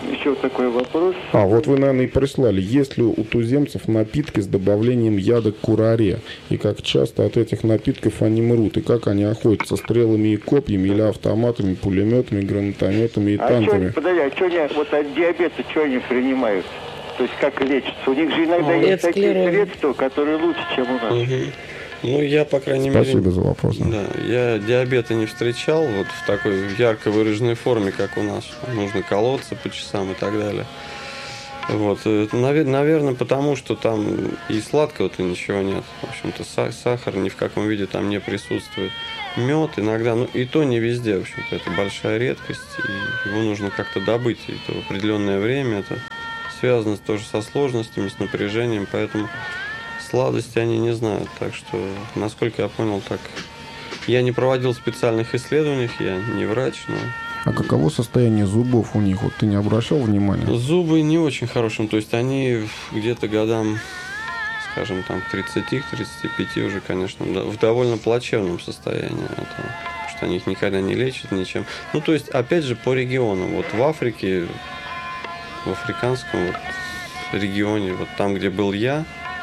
еще такой вопрос. А, вот вы, наверное, и прислали. Есть ли у туземцев напитки с добавлением яда кураре? И как часто от этих напитков они мрут? И как они охотятся? Стрелами и копьями или автоматами, пулеметами, гранатометами и А танками? что, подожди, а что они, вот от диабета, что они принимают? То есть как лечатся? У них же иногда Ну, есть такие склероз. средства, которые лучше, чем у нас. Мгм. Ну, я, по крайней Спасибо мере... за вопрос. да. Да, я диабета не встречал вот в такой ярко выраженной форме, как у нас. Нужно колоться по часам и так далее. Вот, наверное, потому что там и сладкого-то ничего нет. В общем-то, са- сахар ни в каком виде там не присутствует. Мед иногда, ну и то не везде, в общем-то, это большая редкость, и его нужно как-то добыть, и это в определенное время, это связано тоже со сложностями, с напряжением, поэтому сладости они не знают. Так что, насколько я понял, так я не проводил специальных исследований, я не врач, но А каково состояние зубов у них? Вот ты не обращал внимания? зубы не очень хорошим, то есть они где-то годам, скажем, там к тридцати, к тридцати пяти уже, конечно, да, в довольно плачевном состоянии. Это, потому что они их никогда не лечат ничем. Ну, то есть, опять же, по регионам. Вот в Африке, в африканском вот регионе, вот там, где был я,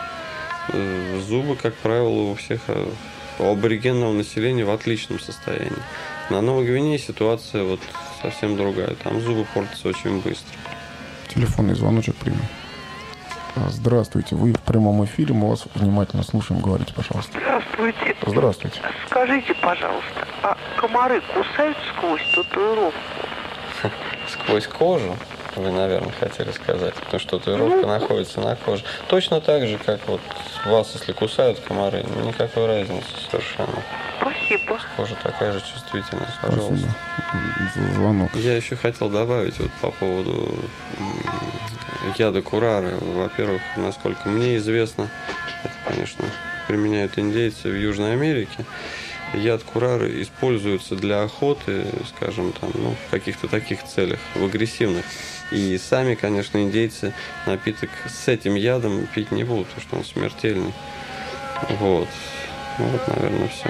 э, зубы, как правило, у всех э, у аборигенного населения в отличном состоянии. На Новой Гвинее ситуация вот совсем другая. Там зубы портятся очень быстро. Телефонный звоночек примем. А, Здравствуйте, вы в прямом эфире, мы вас внимательно слушаем, говорите, пожалуйста. Здравствуйте. Здравствуйте. Скажите, пожалуйста, а комары кусают сквозь татуировку? Сквозь кожу, вы, наверное, хотели сказать, потому что татуировка находится на коже. Точно так же, как вот вас, если кусают комары, никакой разницы совершенно. Спасибо. Кожа такая же чувствительная, пожалуйста. Спасибо за звонок. Я еще хотел добавить вот по поводу м, яда курары. Во-первых, насколько мне известно, это, конечно, применяют индейцы в Южной Америке. Яд курары используется для охоты, скажем, там, ну, в каких-то таких целях, в агрессивных. И сами, конечно, индейцы напиток с этим ядом пить не будут, потому что он смертельный. Вот. Ну вот, наверное, все.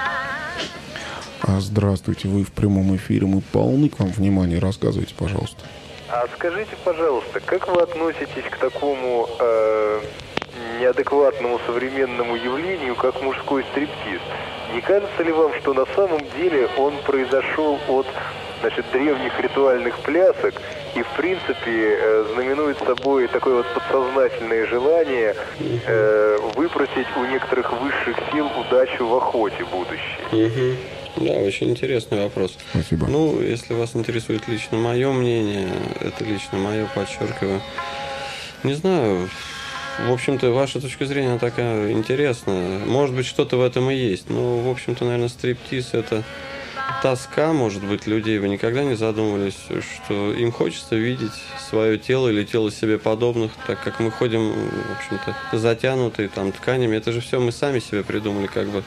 А, Здравствуйте, вы в прямом эфире, мы полны к вам внимания, рассказывайте, пожалуйста. А скажите, пожалуйста, как вы относитесь к такому э, неадекватному современному явлению, как мужской стриптиз? Не кажется ли вам, что на самом деле он произошел от, значит, древних ритуальных плясок и, в принципе, э, знаменует собой такое вот подсознательное желание э, выпросить у некоторых высших сил удачу в охоте будущей? Да, очень интересный вопрос. Спасибо. Ну, если вас интересует лично мое мнение, это лично мое, подчеркиваю. Не знаю, в общем-то, ваша точка зрения такая интересная. Может быть, что-то в этом и есть. Но, в общем-то, наверное, стриптиз – это тоска, может быть, людей. Вы никогда не задумывались, что им хочется видеть свое тело или тело себе подобных, так как мы ходим, в общем-то, затянутые там тканями. Это же все мы сами себе придумали, как бы.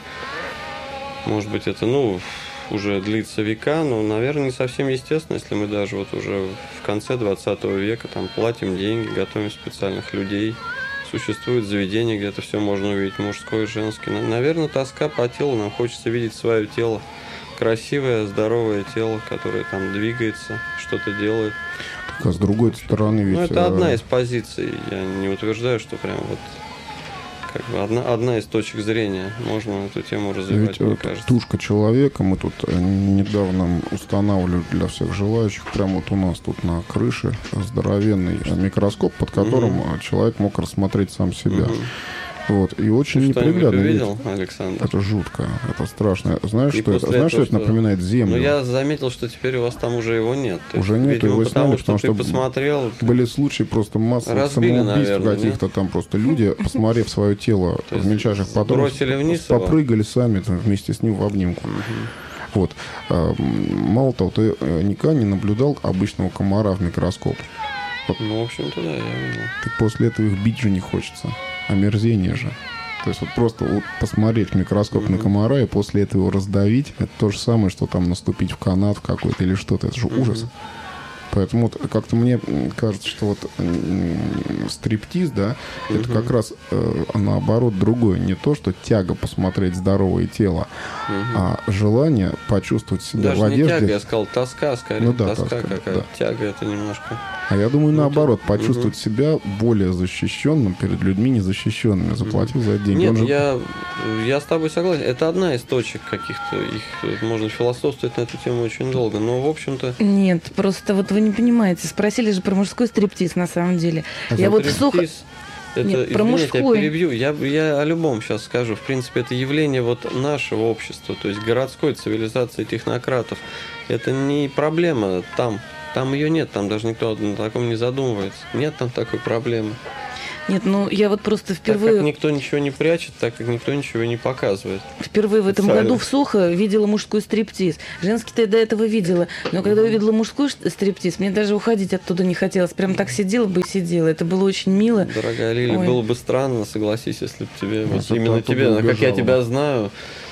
Может быть, это, ну, уже длится века, но, наверное, не совсем естественно, если мы даже вот уже в конце двадцатого века там платим деньги, готовим специальных людей. Существует заведение, где это все можно увидеть, мужское, женское. Наверное, тоска по телу, нам хочется видеть свое тело. Красивое, здоровое тело, которое там двигается, что-то делает. Так, а с другой стороны ведь... Ну, это одна э, из позиций. Я не утверждаю, что прям вот как бы одна, одна из точек зрения. Можно эту тему развивать, Ведь мне вот кажется. тушка человека, мы тут э, недавно устанавливали для всех желающих, прямо вот у нас тут на крыше здоровенный микроскоп, под которым Мгм. человек мог рассмотреть сам себя. Мгм. Вот, и очень Ты неприглядно. что-нибудь ведь. увидел, Александр? Это жутко, это страшно. Знаешь, И что это? после Знаешь, что этого это что? напоминает Землю? Ну, я заметил, что теперь у вас там уже его нет. То Уже есть, нет, видимо, его потому сняли, что потому ты что посмотрел. Были случаи просто массовых Разбили, самоубийств наверное, каких-то там просто люди, посмотрев свое тело То в есть мельчайших подробностях, бросили вниз его? попрыгали сами там, вместе с ним в обнимку. Вот. А, м, Мало того, ты э, никогда не наблюдал обычного комара в микроскоп. Ну, в общем-то, да, я видел. Так после этого их бить же не хочется. Омерзение же. То есть вот просто вот посмотреть в микроскоп на комара и после этого его раздавить, это то же самое, что там наступить в канат в какой-то или что-то. Это же ужас. Поэтому вот как-то мне кажется, что вот м, стриптиз, да, это как раз э, наоборот другое. Не то, что тяга посмотреть здоровое тело, а желание почувствовать себя Даже в не одежде. тяга, я сказал, тоска скорее. Ну да, тоска тоска, какая-то. да. Тяга это немножко А я думаю, Ну, наоборот, ты- почувствовать себя более защищенным перед людьми незащищенными. Заплатил за это деньги. Нет, Он же- я, я с тобой согласен. Это одна из точек каких-то. Их можно философствовать на эту тему очень долго. Но, в общем-то, Нет, просто вот вы не понимаете. Спросили же про мужской стриптиз на самом деле. Я вот в Сухо... стриптиз, это, Нет, про извините, мужской. я перебью. Я, я о любом сейчас скажу. В принципе, это явление вот нашего общества, то есть городской цивилизации технократов. Это не проблема там. Там ее нет, там даже никто на таком не задумывается. Нет там такой проблемы. Нет, ну я вот просто Так впервые... как никто ничего не прячет, так как никто ничего не показывает. Впервые в этом Специально. году в Сухо видела мужской стриптиз. Женский-то я до этого видела. Но когда увидела мужской ш- стриптиз, мне даже уходить оттуда не хотелось. Прям так сидела бы и сидела. Это было очень мило. Дорогая Лиля, Ой. было бы странно, согласись, если бы тебе, вот Если бы именно оттуда тебе, ну, как я убежала. тебя знаю,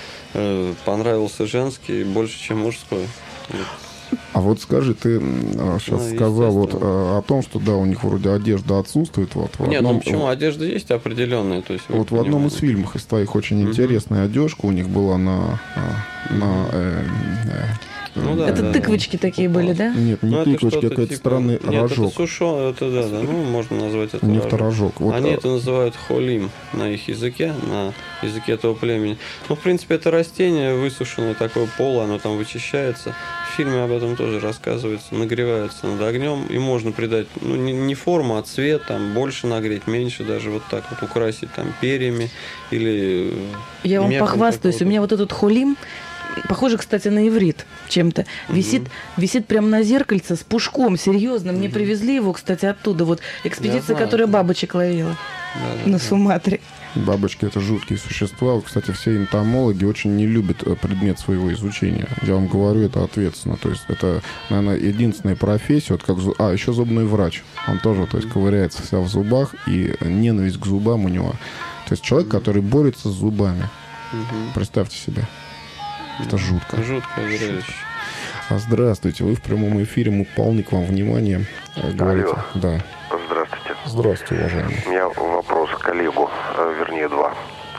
э, понравился женский больше, чем мужской. Вот. А вот скажи, ты сейчас Ну, сказал вот естественно. а, о том, что да, у них вроде одежда отсутствует. Вот, в Нет, одном- ну почему? Одежда есть определенная. То есть, вы Вот в одном из понимаете. фильмов из твоих очень Мгм. интересная одежка у них была на... а, на э, э, Ну да, Это да, тыквочки такие были, да? Нет, не Ну, это тыквочки, что-то а какой-то типа- странный Нет, рожок. это сушо, это да, да, ну можно назвать это Нефть рожок. рожок. Вот, Они а, это называют холим на их языке, на языке этого племени. Ну, в принципе, это растение высушенное, такое поло, оно там вычищается. В фильме об этом тоже рассказывается, нагревается над огнем, и можно придать, ну, не, не форму, а цвет, там, больше нагреть, меньше, даже вот так вот украсить там перьями или Я вам мехом похвастаюсь. У такого. меня вот этот холим, похоже, кстати, на иврит чем-то, висит, висит прямо на зеркальце с пушком, серьезно. Мне привезли его, кстати, оттуда. Вот экспедиция, знаю, которая да. бабочек ловила Да, да, на да. Суматре. Бабочки — это жуткие существа. Вот, кстати, все энтомологи очень не любят э, предмет своего изучения. Я вам говорю, это ответственно. То есть это, наверное, единственная профессия. Вот как зу- А, еще зубной врач. Он тоже, то есть, ковыряется вся в зубах, и ненависть к зубам у него. То есть человек, который борется с зубами. Мгм. Представьте себе. Это жутко. Жуткое зрелище. А здравствуйте, вы в прямом эфире, мы полны к вам внимания. Э, Говорите. Алло. Да. Здравствуйте. Здравствуйте, уважаемый. У меня вопрос к коллегу, э, вернее два.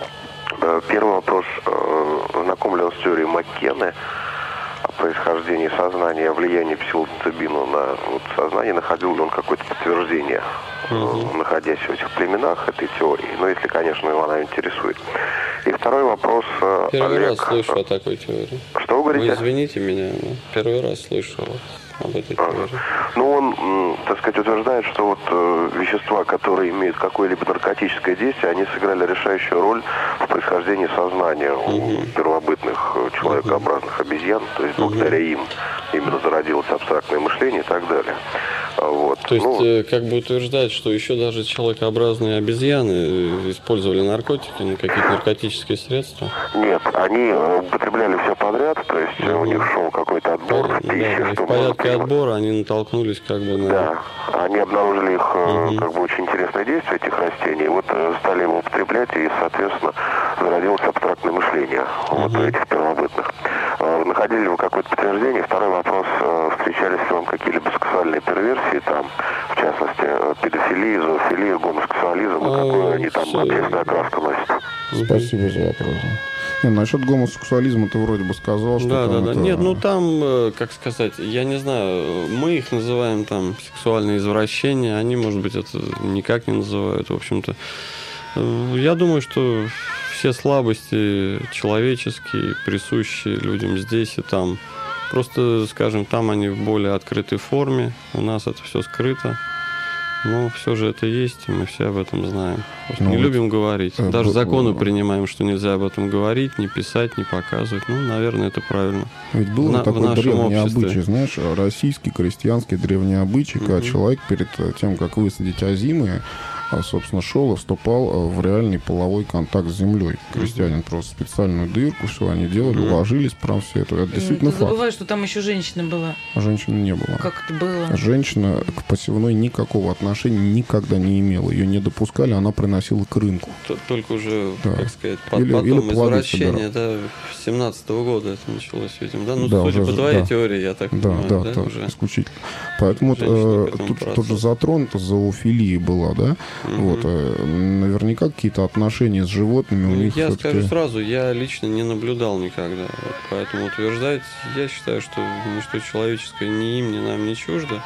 Э, Первый вопрос. э, Знаком ли он с теорией Маккены о происхождении сознания, о влиянии псилоцибина на вот, сознание? Находил ли он какое-то подтверждение, э, Мгм. находясь в этих племенах, этой теории? Ну, если, конечно, его она интересует. И второй вопрос. э, Первый Олег. раз слышу о такой теории. Что вы Вы говорите? извините меня, но первый раз слышу об этой теории. Ну, он, м, так сказать, утверждает, что вот э, вещества, которые имеют какое-либо наркотическое действие, они сыграли решающую роль в происхождении сознания у Мгм. первобытных э, человекообразных обезьян. То есть благодаря им именно зародилось абстрактное мышление и так далее. А Вот. То есть, Ну, э, как бы утверждать, что еще даже человекообразные обезьяны э, использовали наркотики, ну, какие-то наркотические средства? нет, они э, употребляли все подряд, то есть э, у Мгм. них шел какой-то отбор Понятно, да, пищи, да. И что в порядке можно принимать. отбора они натолкнулись как бы на... Да, они обнаружили их э, Мгм. как бы очень интересное действие этих растений, вот э, стали его употреблять, и, соответственно, зародилось абстрактное мышление вот Мгм. этих первобытных. Э, Находили ли вы какое-то подтверждение? Второй вопрос, э, встречались ли вам какие-либо сексуальные перверсии там, в частности, э, педофилия, зоофилия, гомосексуализм, и А, какую они там всё. общественную окраску носят? Спасибо за вопрос. Не, насчет гомосексуализма ты вроде бы сказал, что Да, да, там да. это- Нет, ну там, э, как сказать, я не знаю, мы их называем там сексуальные извращения, они, может быть, это никак не называют, в общем-то. Э, Я думаю, что все слабости человеческие, присущие людям здесь и там, просто, скажем, там они в более открытой форме, у нас это все скрыто. Но все же это есть, и мы все об этом знаем. Просто Ну, не вот, любим говорить. э, Даже б- законы э, принимаем, что нельзя об этом говорить, не писать, не показывать. Ну, наверное, это правильно. Ведь был на- же в такой нашем древний обществе. обычай, знаешь, российский крестьянский древний обычай, когда Мгм. человек перед э, тем, как высадить озимые, а, собственно, шел и вступал э, в реальный половой контакт с землей. Крестьянин просто специальную дырку, все они делали, Мгм. ложились прям все это. Это Ты действительно факт. забываешь, что там еще женщина была. А женщины не было. Как это было? Женщина к посевной никакого отношения никогда не имела. Ее не допускали, она приносила к рынку. Т- Только уже, Да. как сказать, под- Или- потом или плоды извращение, да, с семнадцатого года это началось, видимо, да? Ну, Да, судя уже, по твоей да. теории, я так Да, понимаю, да, да, да, уже. исключительно. Поэтому вот, Женщина э, к этому тут, тут же процессу. затронута зоофилия была, да? Мгм. Вот, э, наверняка какие-то отношения с животными у Ну, них я всё-таки- скажу сразу, я лично не наблюдал никогда. Вот, поэтому утверждать, я считаю, что ничто человеческое ни им, ни нам не чуждо.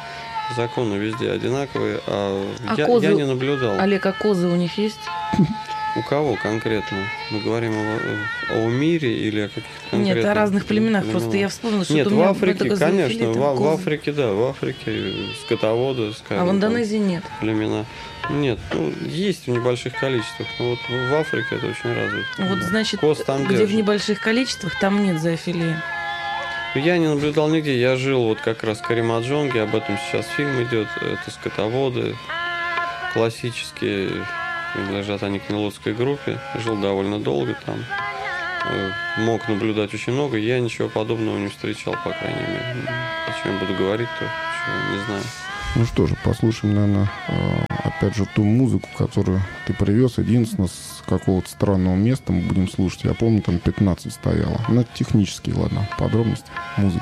законы везде одинаковые, а, а я, козы... я не наблюдал. Олег, а козы у них есть? У кого конкретно? Мы говорим о, о мире или о каких-то конкретных... Нет, о разных племенах. племенах? Просто я вспомнила, что Нет, у в меня Африке, конечно, в, в козы. Африке, да, в Африке скотоводы, скажем, А в там, Индонезии нет? племена. Нет, ну, есть в небольших количествах, но вот в Африке это очень развито. Вот, значит, Коз там где держат. в небольших количествах, там нет зоофилии. Я не наблюдал нигде. Я жил вот как раз в Каримаджонге, об этом сейчас фильм идет. Это скотоводы классические, принадлежат они к Нилотской группе. Жил довольно долго там. Мог наблюдать очень много. Я ничего подобного не встречал, по крайней мере. О чем я буду говорить, то не знаю. Ну что же, послушаем, наверное, опять же ту музыку, которую ты привез. Единственное, с какого-то странного места мы будем слушать. Я помню, там пятнадцать стояло. Ну, это технические, ладно, подробности. Музыка.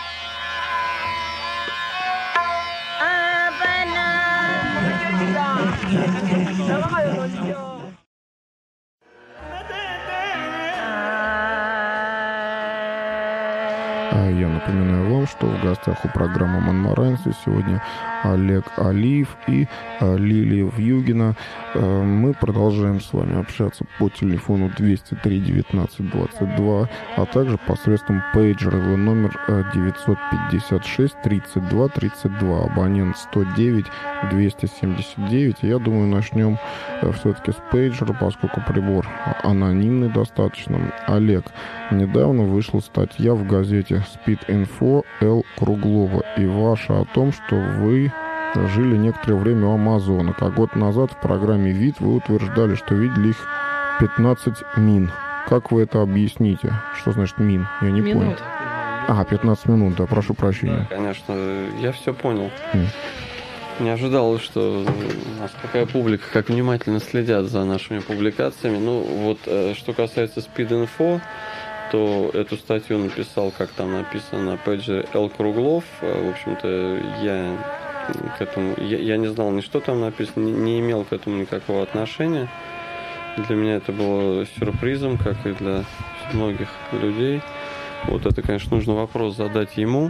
Я напоминаю вам, что в гостях у программы «Монмаранцы» сегодня Олег Алиев и Лилия Вьюгина. Мы продолжаем с вами общаться по телефону двести три девятнадцать двадцать два, а также посредством пейджеровый номер девятьсот пятьдесят шесть тридцать два тридцать два, абонент сто девять двести семьдесят девять. Я думаю, начнем все-таки с пейджера, поскольку прибор анонимный достаточно. Олег, недавно вышла статья в газете «Спид-Инфо» Л. Круглова и ваша о том, что вы жили некоторое время у Амазонок, а год назад в программе «Вид» вы утверждали, что видели их пятнадцать мин. Как вы это объясните? Что значит мин? Я не Минут. понял. А, пятнадцать минут, да, прошу прощения. Да, конечно, я все понял. Mm. Не ожидал, что у нас такая публика, как внимательно следят за нашими публикациями. Ну, вот, что касается Спид-Инфо, то эту статью написал, как там написано, опять же, Л. Круглов. В общем-то, я к этому, я, я не знал ни что там написано, не, не имел к этому никакого отношения. Для меня это было сюрпризом, как и для многих людей. Вот это, конечно, нужно вопрос задать ему.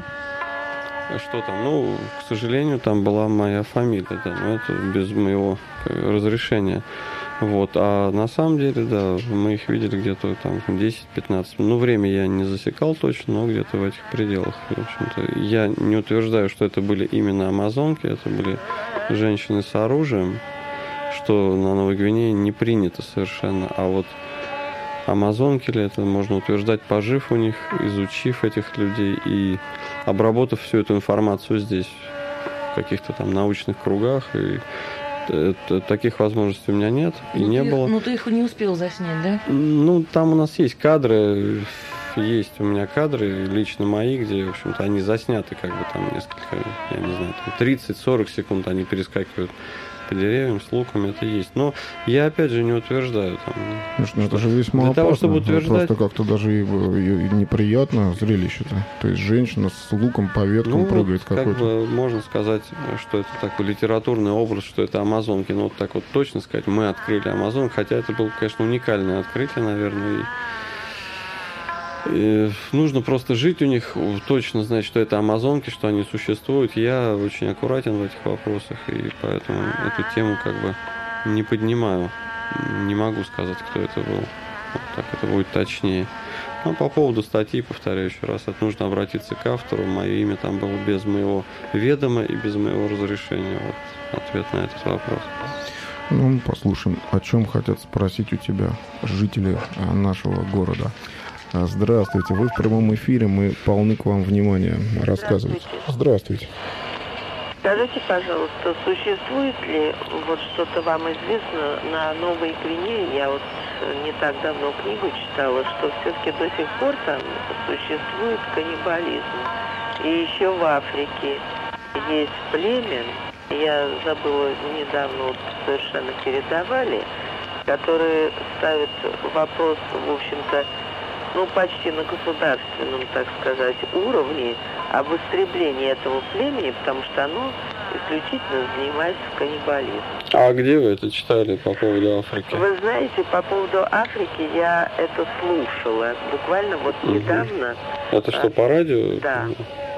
Что там? Ну, к сожалению, там была моя фамилия, да, но это без моего разрешения. Вот, а на самом деле, да, мы их видели где-то там десять-пятнадцать минут. Ну, время я не засекал точно, но где-то в этих пределах. В общем-то, я не утверждаю, что это были именно амазонки, это были женщины с оружием, что на Новой Гвинее не принято совершенно. А вот амазонки ли это, можно утверждать, пожив у них, изучив этих людей и обработав всю эту информацию здесь, в каких-то там научных кругах. И это, таких возможностей у меня нет и ну, не ты, было. Ну, ты их не успел заснять, да? Ну, там у нас есть кадры, есть у меня кадры лично мои, где, в общем-то, они засняты, как бы там несколько, я не знаю, тридцать-сорок секунд они перескакивают по деревьям с луками, это есть. Но я, опять же, не утверждаю. Там, Конечно, это же весьма для опасно. того, чтобы утверждать... Просто как-то даже и, и неприятно зрелище-то. То есть женщина с луком по веткам ну, прыгает вот, какой-то. Как бы можно сказать, что это такой литературный образ, что это амазонки. Но вот так вот точно сказать, мы открыли амазонок, хотя это было, конечно, уникальное открытие, наверное, и И нужно просто жить у них, точно знать, что это амазонки, что они существуют. Я очень аккуратен в этих вопросах, и поэтому эту тему как бы не поднимаю. Не могу сказать, кто это был. Вот так это будет точнее. Но по поводу статьи, повторяю еще раз, это нужно обратиться к автору. Мое имя там было без моего ведома и без моего разрешения. Вот ответ на этот вопрос. Ну, послушаем, о чем хотят спросить у тебя жители нашего города. Здравствуйте, вы в прямом эфире, мы полны к вам внимания. Рассказывайте. Здравствуйте. Скажите, пожалуйста, существует ли, вот что-то вам известно, на Новой Гвинее, я вот не так давно книгу читала, что все-таки до сих пор там существует каннибализм. И еще в Африке есть племя, я забыла, недавно вот совершенно передавали, которые ставят вопрос, в общем-то, ну, почти на государственном, так сказать, уровне об истреблении этого племени, потому что оно исключительно занимается каннибализмом. А где вы это читали по поводу Африки? Вы знаете, по поводу Африки я это слушала. Буквально вот угу. недавно. Это что, по радио? Да.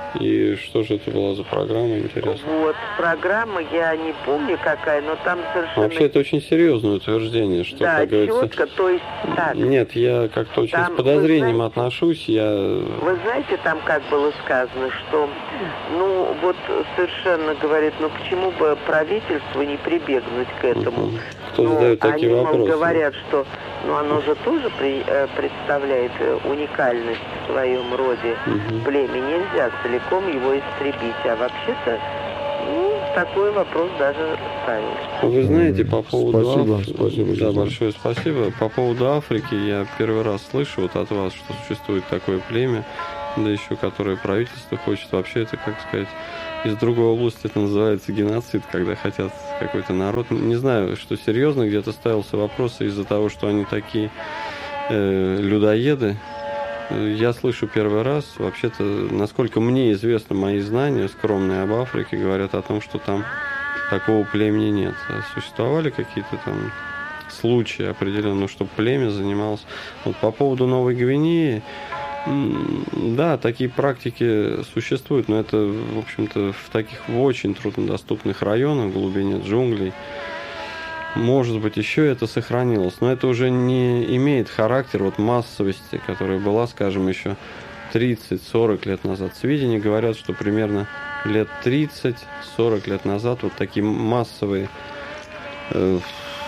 И что же это была за программа, интересно? Вот, программа, я не помню какая, но там совершенно... Вообще, это очень серьезное утверждение, что, да, как говорится... четко, то есть так. Нет, я как-то очень Там, с подозрением знаете, отношусь, я... Вы знаете, там как было сказано, что, ну, вот совершенно, говорит, ну, почему бы правительству не прибегнуть к этому? Угу. Кто ну, задает такие они, вопросы? Мол, говорят, что, ну, оно же тоже при, э, представляет уникальность в своем роде угу. племя. Нельзя целиком его истребить, а вообще-то, ну, такой вопрос даже ставился. Вы знаете, по поводу Спасибо, Африки, спасибо, да, Жена. большое спасибо. По поводу Африки я первый раз слышу вот от вас, что существует такое племя, да еще которое правительство хочет. Вообще это, как сказать, из другой области это называется геноцид, когда хотят какой-то народ. Не знаю, что серьезно где-то ставился вопрос из-за того, что они такие э, людоеды. Я слышу первый раз. Вообще-то, насколько мне известно, мои знания скромные об Африке говорят о том, что там такого племени нет. Существовали какие-то там случаи определенно, чтобы племя занималось. Вот по поводу Новой Гвинеи, да, такие практики существуют, но это, в общем-то, в таких в очень труднодоступных районах, в глубине джунглей. Может быть, еще это сохранилось, но это уже не имеет характер вот массовости, которая была, скажем, еще тридцать-сорок лет назад. Сведения говорят, что примерно лет тридцать-сорок лет назад вот такие массовые, э,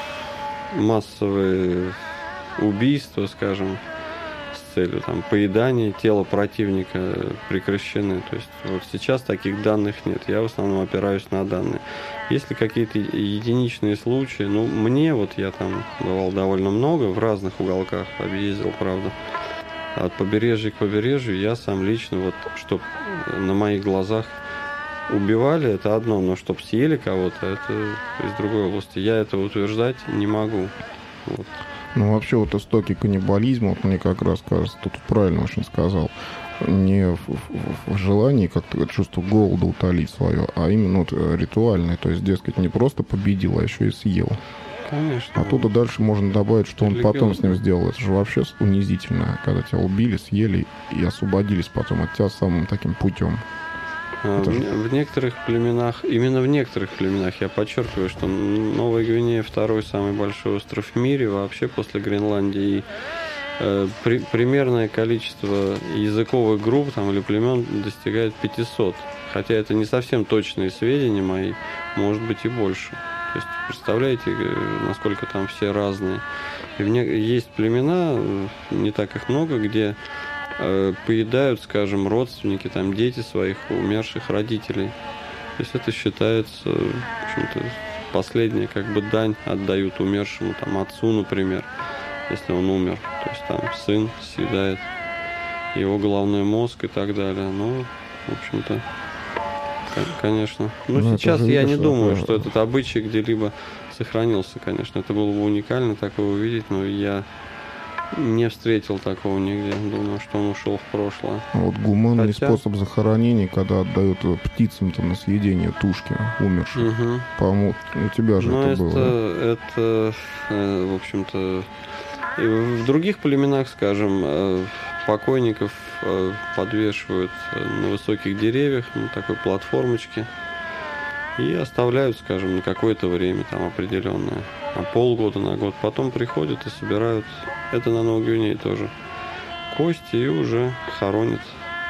массовые убийства, скажем, с целью там, поедания тела противника прекращены. То есть вот сейчас таких данных нет. Я в основном опираюсь на данные. Если какие-то единичные случаи, ну, мне вот я там бывал довольно много, в разных уголках объездил, правда. От побережья к побережью я сам лично, вот, чтоб на моих глазах убивали, это одно, но чтоб съели кого-то, это из другой области. Я этого утверждать не могу. Вот. Ну, вообще, вот истоки каннибализма, вот мне как раз кажется, тут правильно очень сказал, не в, в, в желании как-то чувство голода утолить свое, а именно вот ритуальное. То есть, дескать, не просто победил, а еще и съел. Конечно. Оттуда дальше можно добавить, что он Религиозно. потом с ним сделал. Это же вообще унизительно, когда тебя убили, съели и освободились потом от тебя самым таким путем. В, же... в некоторых племенах, именно в некоторых племенах, я подчеркиваю, что Новая Гвинея второй самый большой остров в мире, вообще после Гренландии. И, э, при, примерное количество языковых групп там, или племен достигает пятисот. Хотя это не совсем точные сведения мои, может быть и больше. То есть, представляете, насколько там все разные. И в не... есть племена, не так их много, где поедают, скажем, родственники, там, дети своих умерших родителей. То есть это считается, в общем-то, последняя как бы дань отдают умершему, там, отцу, например, если он умер. То есть там сын съедает его головной мозг и так далее. Ну, в общем-то, конечно. Ну, ну сейчас я не видишь, думаю, это... что этот обычай где-либо сохранился, конечно. Это было бы уникально такое увидеть, но я не встретил такого нигде. Думаю, что он ушел в прошлое. Вот гуманный Хотя... способ захоронения, когда отдают птицам там, на съедение тушки умерших. Угу. По-моему, у тебя же Но это, это было. Да? Это, в общем-то, в других племенах, скажем, покойников подвешивают на высоких деревьях, на такой платформочке, и оставляют, скажем, на какое-то время там определенное, на полгода, на год. Потом приходят и собирают, это на Новой Гвинее тоже, кости и уже хоронят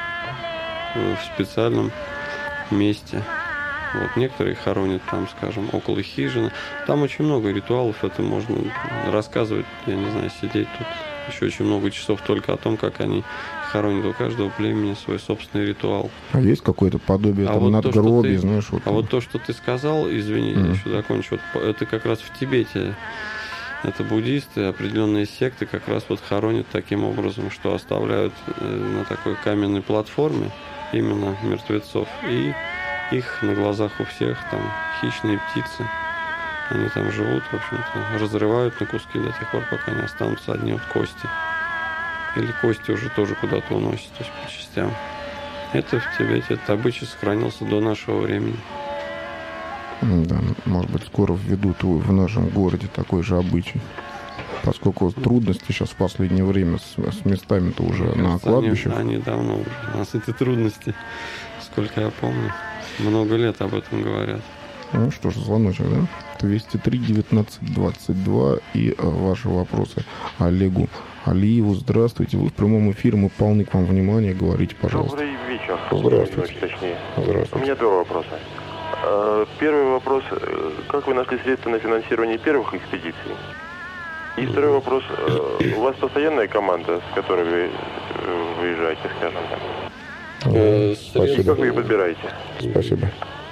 в специальном месте. Вот, некоторые хоронят там, скажем, около хижины. Там очень много ритуалов, это можно рассказывать, я не знаю, сидеть тут еще очень много часов только о том, как они хоронят. У каждого племени свой собственный ритуал. А есть какое-то подобие а там вот надгробий, то, ты, знаешь? Вот, а вот то, что ты сказал, извини, mm. я еще закончу, вот, это как раз в Тибете. Это буддисты, определенные секты как раз вот хоронят таким образом, что оставляют на такой каменной платформе именно мертвецов. И их на глазах у всех, там, хищные птицы, они там живут, в общем-то, разрывают на куски до тех пор, пока не останутся одни вот кости. Или кости уже тоже куда-то уносят, то есть по частям. Это в Тибете, этот обычай сохранился до нашего времени. Да, может быть, скоро введут в нашем городе такой же обычай. Поскольку трудности сейчас в последнее время с, с местами-то уже Кажется, на кладбищах. Они, они давно уже. У нас эти трудности, сколько я помню, много лет об этом говорят. Ну что ж, звоночек, да? двести три девятнадцать двадцать два и а, ваши вопросы Олегу Алиеву. Здравствуйте, вы в прямом эфире, мы полны к вам внимания, говорите, пожалуйста. Добрый вечер. Здравствуйте. Точнее. Здравствуйте. У меня два вопроса. Первый вопрос. Как вы нашли средства на финансирование первых экспедиций? И второй вопрос. У вас постоянная команда, с которой вы выезжаете, скажем так? Э, Спасибо. Как вы ее подбираете? Спасибо.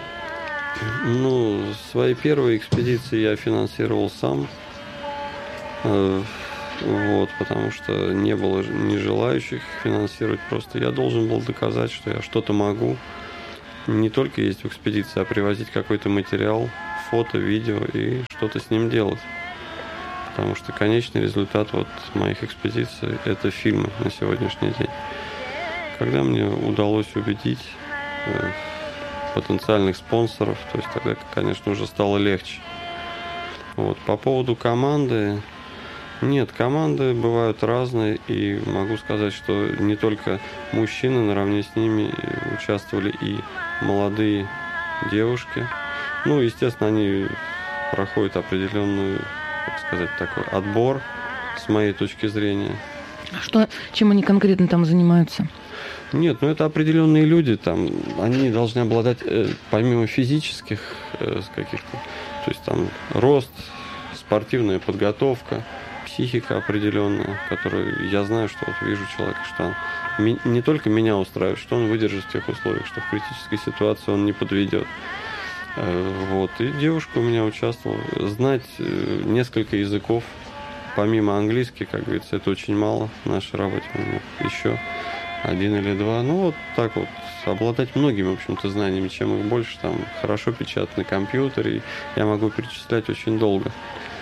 Ну, свои первые экспедиции я финансировал сам. Э, вот, потому что не было ни желающих финансировать. Просто я должен был доказать, что я что-то могу. Не только ездить в экспедиции, а привозить какой-то материал, фото, видео и что-то с ним делать. Потому что конечный результат вот моих экспедиций – это фильмы на сегодняшний день. Когда мне удалось убедить э, потенциальных спонсоров, то есть тогда, конечно, уже стало легче. Вот. По поводу команды. Нет, команды бывают разные, и могу сказать, что не только мужчины, наравне с ними участвовали и молодые девушки. Ну, естественно, они проходят определенную, как сказать, такой отбор, с моей точки зрения. Что, чем они конкретно там занимаются? Нет, ну это определенные люди, там, они должны обладать, э, помимо физических э, каких-то, то есть там рост, спортивная подготовка, психика определенная, которую я знаю, что вот вижу человека, что он ми- не только меня устраивает, что он выдержит в тех условиях, что в критической ситуации он не подведет. Э, вот. И девушка у меня участвовала. Знать э, несколько языков, помимо английского, как говорится, это очень мало в нашей работе. Еще один или два. Ну, вот так вот. Обладать многими, в общем-то, знаниями. Чем их больше, там, хорошо печатать на компьютере. И я могу перечислять очень долго.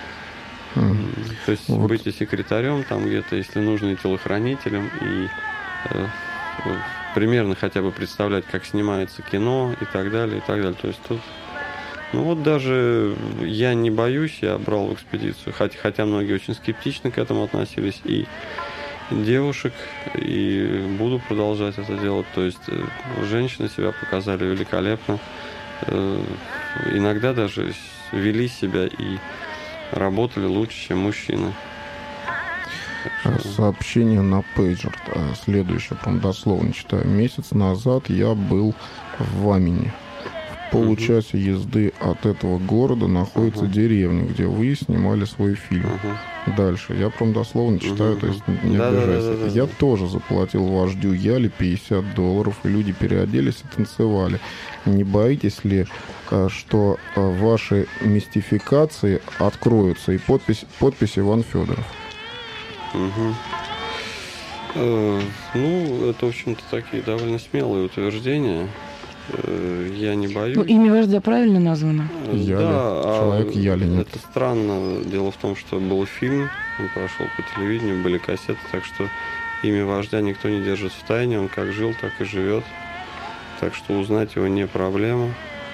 Mm. То есть вот. Быть и секретарем, там где-то, если нужно, и телохранителем, и э, примерно хотя бы представлять, как снимается кино, и так далее, и так далее. То есть тут, ну вот даже я не боюсь, я брал в экспедицию, хотя, хотя многие очень скептично к этому относились, и девушек, и буду продолжать это делать. То есть женщины себя показали великолепно, э, иногда даже вели себя и работали лучше, чем мужчины. Сообщение на пейджер. Следующее, прям дословно читаю. Месяц назад я был в Вамине. В получасе uh-huh. езды от этого города находится uh-huh. деревня, где вы снимали свой фильм. Uh-huh. Дальше. Я прям дословно читаю, uh-huh. то есть не да, обижайся. Да, да, да, я да. тоже заплатил вождю Яли пятьдесят долларов, и люди переоделись и танцевали. Не боитесь ли, что ваши мистификации откроются? И подпись, подпись Иван Федоров. Угу. Э, ну, это, в общем-то, такие довольно смелые утверждения. Э, я не боюсь. Ну, имя вождя правильно названо? Яли. Да, Человек а Яли нет. Это странно. Дело в том, что был фильм, он прошел по телевидению, были кассеты, так что имя вождя никто не держит в тайне. Он как жил, так и живет. Так что узнать его не проблема.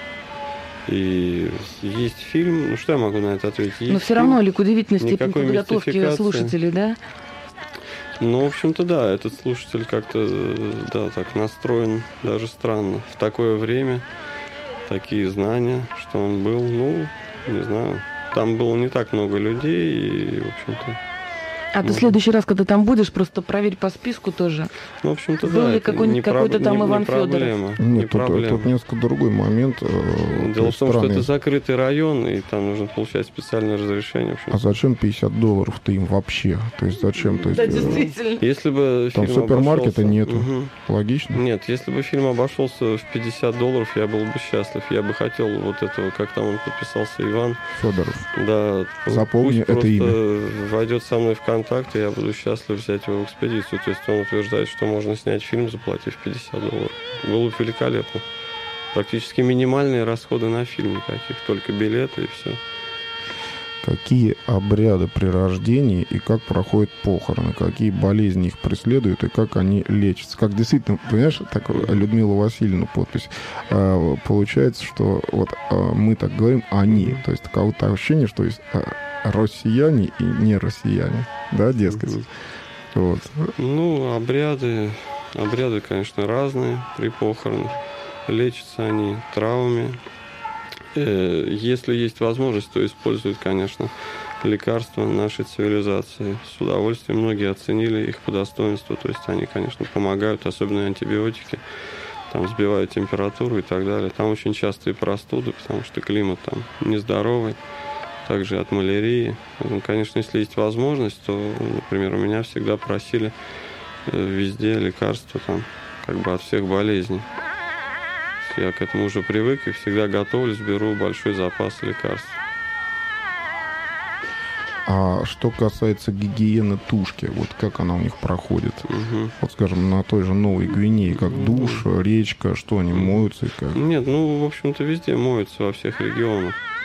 И есть фильм, ну что я могу на это ответить? Есть Но все равно, Олег, удивительной степени никакой подготовки слушателей, да? Ну, в общем-то, да, этот слушатель как-то, да, так настроен даже странно. В такое время, такие знания, что он был, ну, не знаю, там было не так много людей, и, в общем-то... А ты в следующий раз, когда там будешь, просто проверь по списку тоже. Ну, в общем-то, был да. ли какой- какой-то там не, Иван не проблема, Федоров? Нет, не тут, проблема. тут несколько другой момент. Дело в том, что это закрытый район, и там нужно получать специальное разрешение. А зачем пятьдесят долларов ты им вообще? То есть зачем? То есть, Да, действительно. Если бы там фильм супермаркета обошелся... нету. Угу. Логично? Нет, если бы фильм обошелся в пятьдесят долларов, я был бы счастлив. Я бы хотел вот этого, как там он подписался, Иван Федоров. Да. Запомни пусть это просто имя. Войдет со мной в контакт, и я буду счастлив взять его в экспедицию. То есть он утверждает, что можно снять фильм, заплатив пятьдесят долларов. Было бы великолепно. Практически минимальные расходы на фильм никаких, только билеты и все. Какие обряды при рождении и как проходят похороны? Какие болезни их преследуют и как они лечатся? Как действительно, понимаешь, так Людмила Васильевна подпись. А, получается, что вот а, мы так говорим «они». То есть какое-то ощущение, что есть, а, россияне и не россияне, да, дескать. Mm-hmm. Вот. Ну, обряды, обряды, конечно, разные при похоронах. Лечатся они травами. Если есть возможность, то используют, конечно, лекарства нашей цивилизации. С удовольствием многие оценили их по достоинству. То есть они, конечно, помогают, особенно антибиотики, там сбивают температуру и так далее. Там очень частые простуды, потому что климат там нездоровый. Также от малярии. Конечно, если есть возможность, то, например, у меня всегда просили везде лекарства там, как бы от всех болезней. Я к этому уже привык и всегда готовлюсь, беру большой запас лекарств. А что касается гигиены тушки, вот как она у них проходит? Угу. Вот, скажем, на той же Новой Гвинее, как душ, речка, что они моются и как? Нет, ну, в общем-то, везде моются, во всех регионах.